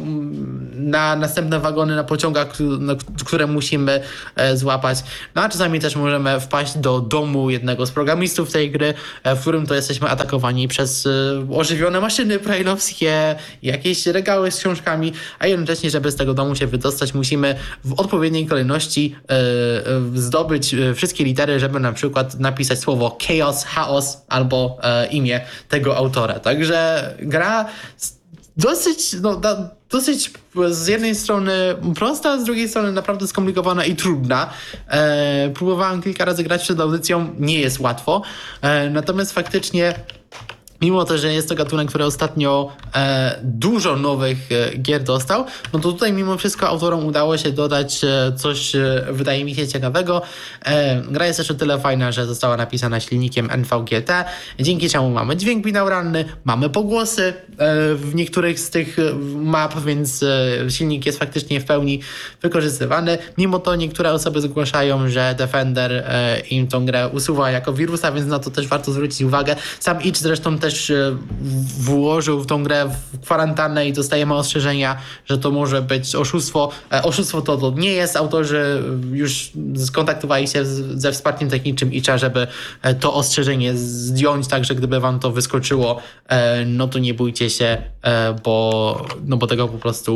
Speaker 1: na następne wagony na pociągach, które musimy złapać. No a czasami też możemy wpaść do domu jednego z programistów tej gry, w którym to jesteśmy atakowani przez ożywione maszyny braille'owskie, jakieś regały z książkami, a jednocześnie, żeby z tego domu się wydostać, musimy w odpowiedniej kolejności zdobyć wszystkie litery, żeby na przykład napisać słowo chaos, chaos albo imię tego autora. Także gra dosyć, no, da, dosyć z jednej strony prosta, z drugiej strony naprawdę skomplikowana i trudna. E, próbowałem kilka razy grać przed audycją, nie jest łatwo. E, natomiast faktycznie, mimo to, że jest to gatunek, który ostatnio e, dużo nowych e, gier dostał, no to tutaj mimo wszystko autorom udało się dodać e, coś, e, wydaje mi się, ciekawego. E, gra jest też o tyle fajna, że została napisana silnikiem N V G T, dzięki czemu mamy dźwięk binauralny, mamy pogłosy e, w niektórych z tych map, więc e, silnik jest faktycznie w pełni wykorzystywany. Mimo to niektóre osoby zgłaszają, że Defender e, im tą grę usuwa jako wirusa, więc na to też warto zwrócić uwagę. Sam Itch zresztą też włożył w tą grę w kwarantannę i dostajemy ostrzeżenia, że to może być oszustwo. Oszustwo to, to nie jest. Autorzy już skontaktowali się z, ze wsparciem technicznym Itcha, żeby to ostrzeżenie zdjąć, także gdyby wam to wyskoczyło, no to nie bójcie się, bo, no bo tego po prostu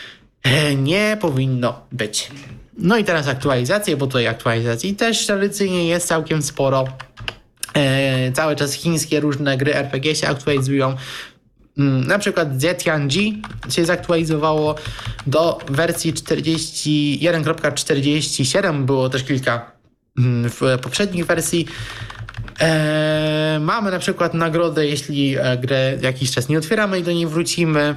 Speaker 1: nie powinno być. No i teraz aktualizacje, bo tutaj aktualizacji też tradycyjnie jest całkiem sporo. E, cały czas chińskie różne gry R P G się aktualizują. Mm, na przykład Zetian G się zaktualizowało do wersji jeden kropka czterdzieści siedem. Było też kilka mm, w poprzednich wersji. E, mamy na przykład nagrodę, jeśli grę jakiś czas nie otwieramy i do niej wrócimy.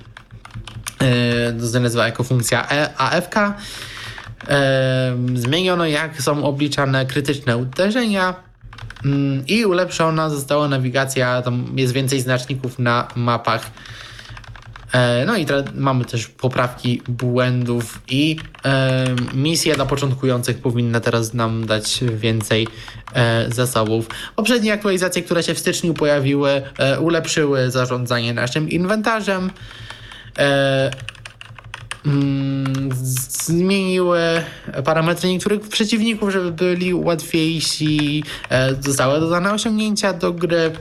Speaker 1: E, to się nazywa jako funkcja A F K. E, zmieniono, jak są obliczane krytyczne uderzenia. I ulepszona została nawigacja, tam jest więcej znaczników na mapach. No i tra- mamy też poprawki błędów i e, misje dla początkujących powinny teraz nam dać więcej e, zasobów. Poprzednie aktualizacje, które się w styczniu pojawiły, e, ulepszyły zarządzanie naszym inwentarzem. E, zmieniły parametry niektórych przeciwników, żeby byli łatwiejsi. Zostały dodane osiągnięcia do gry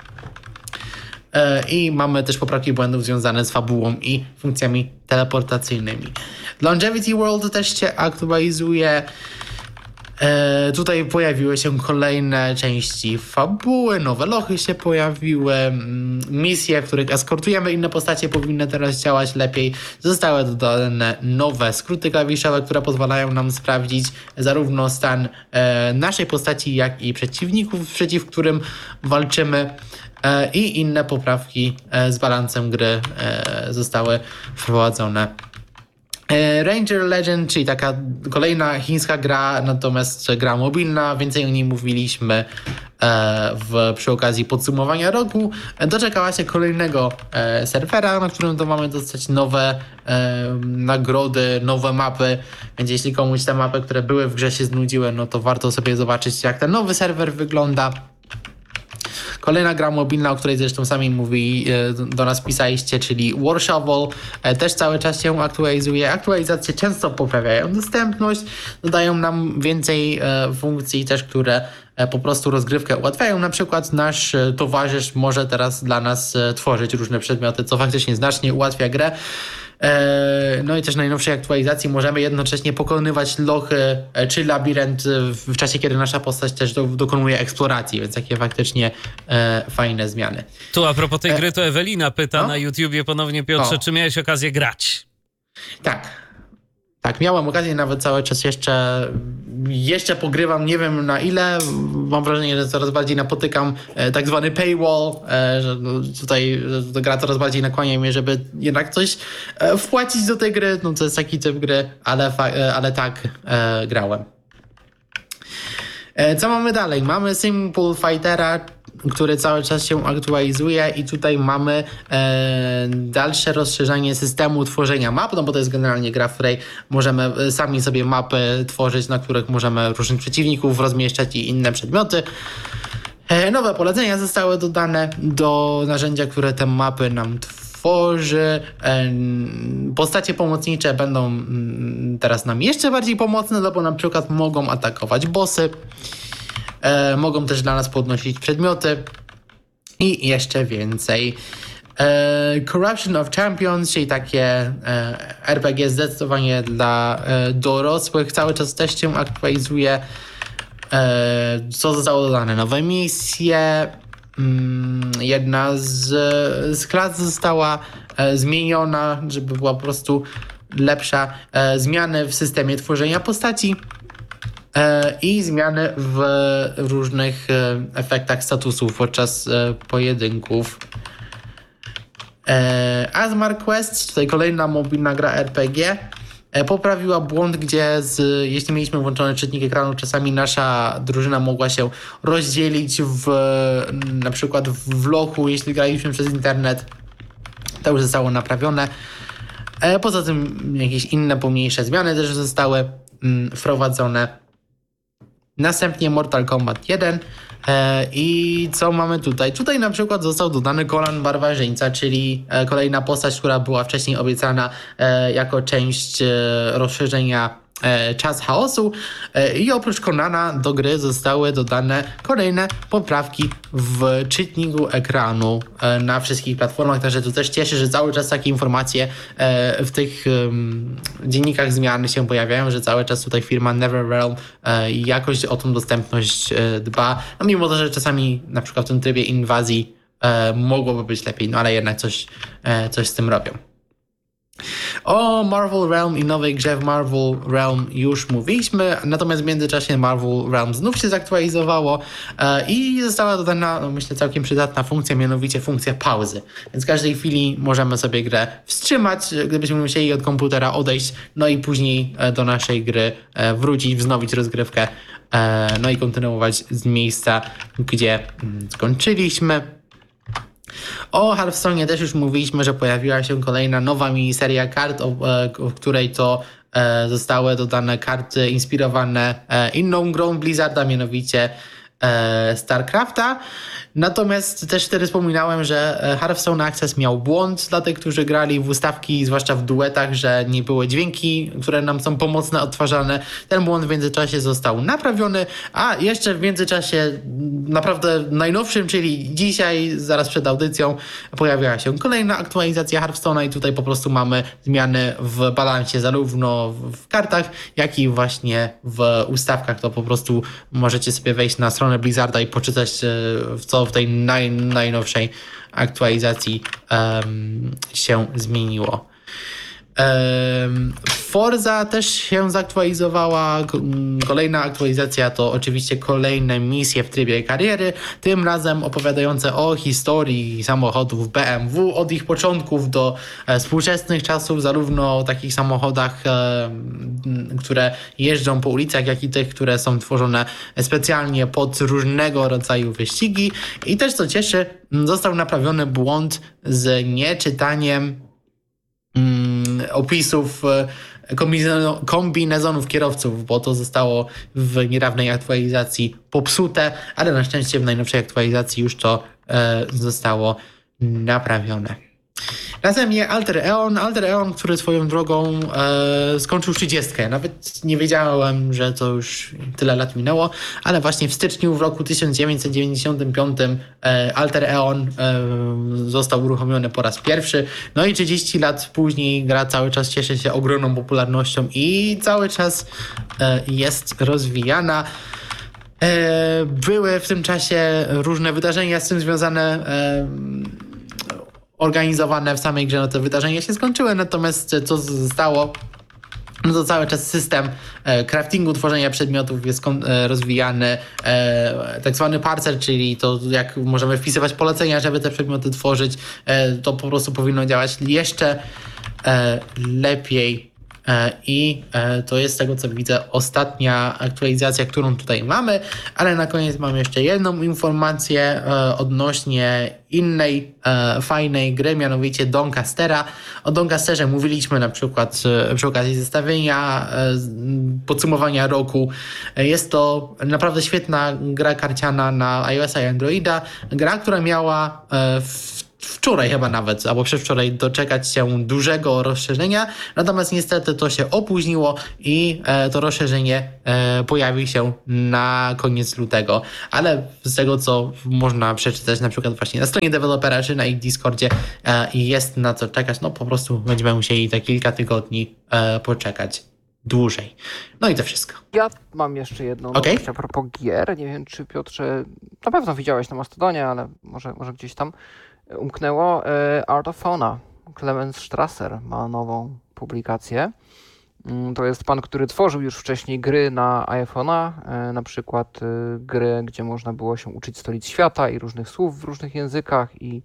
Speaker 1: i mamy też poprawki błędów związane z fabułą i funkcjami teleportacyjnymi. Longevity World też się aktualizuje. E, tutaj pojawiły się kolejne części fabuły, nowe lochy się pojawiły, misje, w których eskortujemy inne postacie, powinny teraz działać lepiej. Zostały dodane nowe skróty klawiszowe, które pozwalają nam sprawdzić zarówno stan e, naszej postaci, jak i przeciwników, przeciw którym walczymy. E, I inne poprawki e, z balansem gry e, zostały wprowadzone. Ranger Legend, czyli taka kolejna chińska gra, natomiast gra mobilna, więcej o niej mówiliśmy w, przy okazji podsumowania roku. Doczekała się kolejnego serwera, na którym to mamy dostać nowe nagrody, nowe mapy, więc jeśli komuś te mapy, które były w grze się znudziły, no to warto sobie zobaczyć, jak ten nowy serwer wygląda. Kolejna gra mobilna, o której zresztą sami mówi, do nas pisaliście, czyli War Shovel, też cały czas się aktualizuje. Aktualizacje często poprawiają dostępność, dodają nam więcej funkcji też, które po prostu rozgrywkę ułatwiają. Na przykład nasz towarzysz może teraz dla nas tworzyć różne przedmioty, co faktycznie znacznie ułatwia grę. No i też w najnowszej aktualizacji możemy jednocześnie pokonywać lochy czy labirynt w czasie, kiedy nasza postać też do, dokonuje eksploracji, więc takie faktycznie e, fajne zmiany.
Speaker 4: Tu a propos tej gry, to Ewelina pyta
Speaker 1: no?
Speaker 4: na YouTubie ponownie, Piotrze, o. czy miałeś okazję grać?
Speaker 1: Tak. Tak, miałem okazję, nawet cały czas jeszcze jeszcze pogrywam, nie wiem na ile, mam wrażenie, że coraz bardziej napotykam e, tak zwany paywall, e, że no, tutaj że gra coraz bardziej nakłania mnie, żeby jednak coś e, wpłacić do tej gry, no to jest taki typ gry, ale, fa- e, ale tak e, grałem. E, co mamy dalej? Mamy Simple Fightera, który cały czas się aktualizuje i tutaj mamy e, dalsze rozszerzanie systemu tworzenia map, no bo to jest generalnie gra, w której możemy sami sobie mapy tworzyć, na których możemy różnych przeciwników rozmieszczać i inne przedmioty. E, nowe polecenia zostały dodane do narzędzia, które te mapy nam tworzy. E, postacie pomocnicze będą m, teraz nam jeszcze bardziej pomocne, no bo na przykład mogą atakować bossy. E, mogą też dla nas podnosić przedmioty i jeszcze więcej. E, Corruption of Champions, czyli takie e, R P G zdecydowanie dla e, dorosłych, cały czas też się aktualizuje. E, co zostało dodane? Nowe misje. Mm, jedna z, z klas została e, zmieniona, żeby była po prostu lepsza. E, zmiany w systemie tworzenia postaci. I zmiany w różnych efektach statusów podczas pojedynków. Asmar Quest, tutaj kolejna mobilna gra R P G, poprawiła błąd, gdzie z, jeśli mieliśmy włączony czytnik ekranu, czasami nasza drużyna mogła się rozdzielić w na przykład w lochu, jeśli graliśmy przez internet. To już zostało naprawione. Poza tym jakieś inne pomniejsze zmiany też zostały wprowadzone. Następnie Mortal Kombat jeden e, i co mamy tutaj? Tutaj na przykład został dodany Conan Barbarzyńca, czyli e, kolejna postać, która była wcześniej obiecana e, jako część e, rozszerzenia e, Czas Chaosu e, i oprócz Conana do gry zostały dodane kolejne poprawki w czytniku ekranu e, na wszystkich platformach, także to też cieszy, że cały czas takie informacje e, w tych um, dziennikach zmian się pojawiają, że cały czas tutaj firma NetherRealm e, jakoś o tą dostępność e, dba, no mimo to, że czasami na przykład w tym trybie inwazji e, mogłoby być lepiej, no ale jednak coś, e, coś z tym robią. O Marvel Realm i nowej grze w Marvel Realm już mówiliśmy, natomiast w międzyczasie Marvel Realm znów się zaktualizowało e, i została dodana, no myślę, całkiem przydatna funkcja, mianowicie funkcja pauzy. Więc w każdej chwili możemy sobie grę wstrzymać, gdybyśmy musieli od komputera odejść, no i później e, do naszej gry e, wrócić, wznowić rozgrywkę, e, no i kontynuować z miejsca, gdzie mm, skończyliśmy. O Hearthstone'ie też już mówiliśmy, że pojawiła się kolejna nowa miniseria kart, o, w której to e, zostały dodane karty inspirowane e, inną grą Blizzarda, mianowicie e, StarCrafta. Natomiast też wtedy wspominałem, że Hearthstone Access miał błąd dla tych, którzy grali w ustawki, zwłaszcza w duetach, że nie były dźwięki, które nam są pomocne, odtwarzane. Ten błąd w międzyczasie został naprawiony, a jeszcze w międzyczasie naprawdę najnowszym, czyli dzisiaj, zaraz przed audycją, pojawiła się kolejna aktualizacja Hearthstone'a i tutaj po prostu mamy zmiany w balansie zarówno w kartach, jak i właśnie w ustawkach. To po prostu możecie sobie wejść na stronę Blizzarda i poczytać, w co w tej naj, najnowszej aktualizacji um, się zmieniło. Um, Forza też się zaktualizowała. Kolejna aktualizacja to oczywiście kolejne misje w trybie kariery, tym razem opowiadające o historii samochodów B M W od ich początków do e, współczesnych czasów, zarówno o takich samochodach, e, które jeżdżą po ulicach, jak i tych, które są tworzone specjalnie pod różnego rodzaju wyścigi. I też co cieszy, został naprawiony błąd z nieczytaniem mm, opisów kombinezonów kierowców, bo to zostało w niedawnej aktualizacji popsute, ale na szczęście w najnowszej aktualizacji już to e, zostało naprawione. Następnie Alter Eon, Alter Eon, który swoją drogą e, skończył trzydziestkę. Nawet nie wiedziałem, że to już tyle lat minęło, ale właśnie w styczniu w roku tysiąc dziewięćset dziewięćdziesiątym piątym e, Alter Eon e, został uruchomiony po raz pierwszy. No i trzydzieści lat później gra cały czas cieszy się ogromną popularnością i cały czas e, jest rozwijana. E, były w tym czasie różne wydarzenia z tym związane, e, organizowane w samej grze. No te wydarzenia się skończyły, natomiast co zostało, no to cały czas system e, craftingu, tworzenia przedmiotów jest kon, e, rozwijany, e, tak zwany parser, czyli to jak możemy wpisywać polecenia, żeby te przedmioty tworzyć, e, to po prostu powinno działać jeszcze e, lepiej. I to jest z tego, co widzę, ostatnia aktualizacja, którą tutaj mamy, ale na koniec mam jeszcze jedną informację odnośnie innej fajnej gry, mianowicie Doncastera. O Doncasterze mówiliśmy na przykład przy okazji zestawienia, podsumowania roku. Jest to naprawdę świetna gra karciana na iOS-a i Androida. Gra, która miała w wczoraj chyba nawet, albo przedwczoraj doczekać się dużego rozszerzenia, natomiast niestety to się opóźniło i e, to rozszerzenie e, pojawi się na koniec lutego, ale z tego, co można przeczytać na przykład właśnie na stronie dewelopera czy na ich Discordzie e, jest na co czekać, no po prostu będziemy musieli te kilka tygodni e, poczekać dłużej. No i to wszystko.
Speaker 3: Ja mam jeszcze jedną
Speaker 1: okay.
Speaker 3: nowość a propos gier. Nie wiem, czy Piotrze, na pewno widziałeś na Mastodonie, ale może, może gdzieś tam umknęło. Art of Fauna. Clemens Strasser ma nową publikację. To jest pan, który tworzył już wcześniej gry na iPhone'a, na przykład gry, gdzie można było się uczyć stolic świata i różnych słów w różnych językach i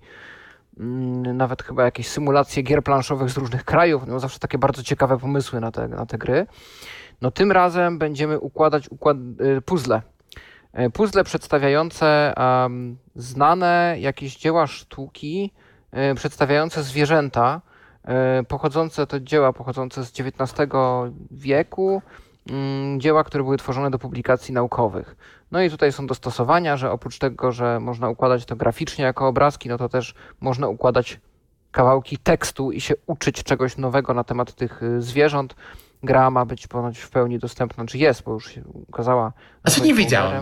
Speaker 3: nawet chyba jakieś symulacje gier planszowych z różnych krajów. No zawsze takie bardzo ciekawe pomysły na te, na te gry. No tym razem będziemy układać układ, puzzle. Puzzle przedstawiające um, znane jakieś dzieła sztuki, y, przedstawiające zwierzęta, y, pochodzące, to dzieła pochodzące z dziewiętnastego wieku, y, dzieła, które były tworzone do publikacji naukowych. No i tutaj są dostosowania, że oprócz tego, że można układać to graficznie jako obrazki, no to też można układać kawałki tekstu i się uczyć czegoś nowego na temat tych zwierząt. Gra ma być ponoć w pełni dostępna, czy jest, bo już się ukazała.
Speaker 1: A co nie wiedziałem.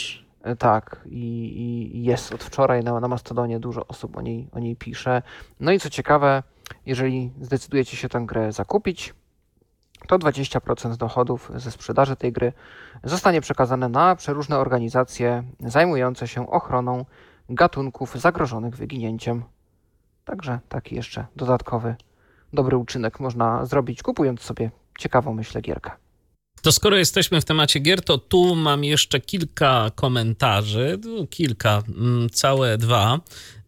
Speaker 3: Tak, i, i jest od wczoraj na, na Mastodonie, dużo osób o niej, o niej pisze. No i co ciekawe, jeżeli zdecydujecie się tę grę zakupić, to dwadzieścia procent dochodów ze sprzedaży tej gry zostanie przekazane na przeróżne organizacje zajmujące się ochroną gatunków zagrożonych wyginięciem. Także taki jeszcze dodatkowy dobry uczynek można zrobić, kupując sobie ciekawą, myślę, gierkę.
Speaker 4: To skoro jesteśmy w temacie gier, to tu mam jeszcze kilka komentarzy, kilka, całe dwa,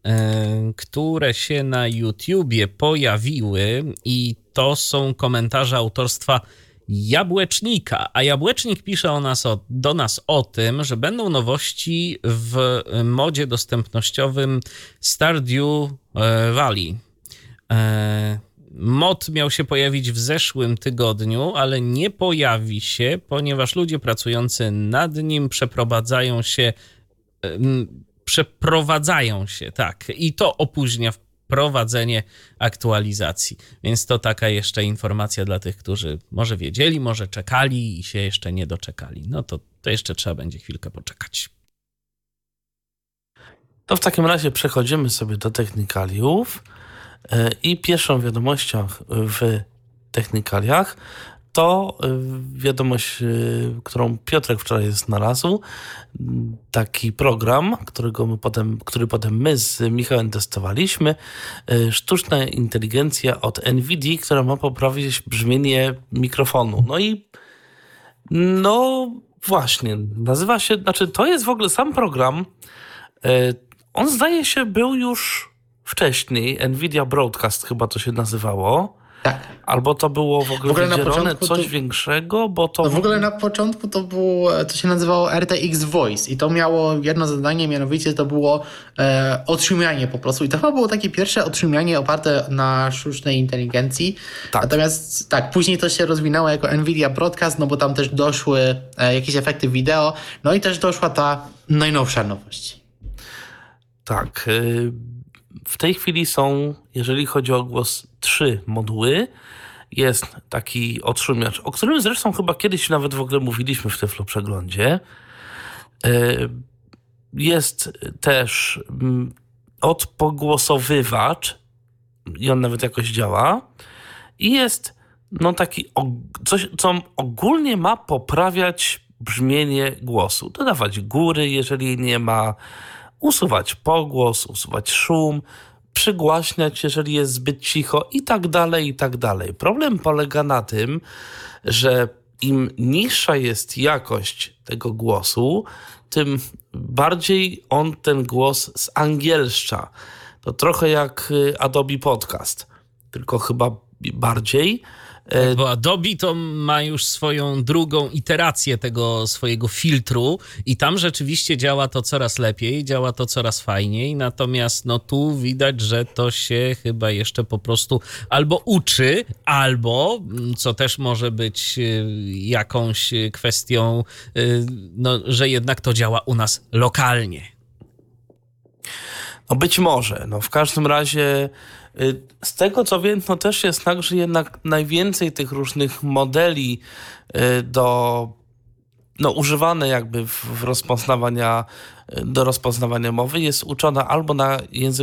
Speaker 4: które się na YouTubie pojawiły i to są komentarze autorstwa Jabłecznika, a Jabłecznik pisze o nas, o, do nas o tym, że będą nowości w modzie dostępnościowym Stardew Valley. Mod miał się pojawić w zeszłym tygodniu, ale nie pojawi się, ponieważ ludzie pracujący nad nim przeprowadzają się, przeprowadzają się, tak, i to opóźnia wprowadzenie aktualizacji. Więc to taka jeszcze informacja dla tych, którzy może wiedzieli, może czekali i się jeszcze nie doczekali. No to, to jeszcze trzeba będzie chwilkę poczekać.
Speaker 2: To w takim razie przechodzimy sobie do technikaliów. I pierwszą wiadomością w technikaliach to wiadomość, którą Piotrek wczoraj znalazł. Taki program, którego my potem, który potem my z Michałem testowaliśmy. Sztuczna inteligencja od NVIDII, która ma poprawić brzmienie mikrofonu. No i no właśnie, nazywa się, znaczy to jest w ogóle sam program. On zdaje się był już wcześniej, NVIDIA Broadcast chyba to się nazywało.
Speaker 1: Tak.
Speaker 2: Albo to było w ogóle, w ogóle wydzielone coś to, większego, bo to...
Speaker 1: No w ogóle na początku to było, to się nazywało R T X Voice i to miało jedno zadanie, mianowicie to było e, odszumianie po prostu i to chyba było takie pierwsze odszumianie oparte na sztucznej inteligencji. Tak. Natomiast tak, później to się rozwinęło jako NVIDIA Broadcast, no bo tam też doszły e, jakieś efekty wideo, no i też doszła ta najnowsza nowość.
Speaker 2: Tak. y, W tej chwili są, jeżeli chodzi o głos, trzy moduły. Jest taki odszumiacz, o którym zresztą chyba kiedyś nawet w ogóle mówiliśmy w Tyflo Przeglądzie. Y, Jest też mm, odpogłosowywacz i on nawet jakoś działa. I jest no taki og- coś, co ogólnie ma poprawiać brzmienie głosu. Dodawać góry, jeżeli nie ma, usuwać pogłos, usuwać szum, przygłaśniać, jeżeli jest zbyt cicho i tak dalej, i tak dalej. Problem polega na tym, że im niższa jest jakość tego głosu, tym bardziej on ten głos zangielszcza. To trochę jak y, Adobe Podcast, tylko chyba bardziej.
Speaker 4: Tak, bo Adobe to ma już swoją drugą iterację tego swojego filtru i tam rzeczywiście działa to coraz lepiej, działa to coraz fajniej, natomiast no tu widać, że to się chyba jeszcze po prostu albo uczy, albo, co też może być jakąś kwestią, no, że jednak to działa u nas lokalnie.
Speaker 2: No być może. No w każdym razie y, z tego co wiem, no też jest tak, że jednak najwięcej tych różnych modeli y, do no używane jakby w, w rozpoznawania, y, do rozpoznawania mowy jest uczona albo na języku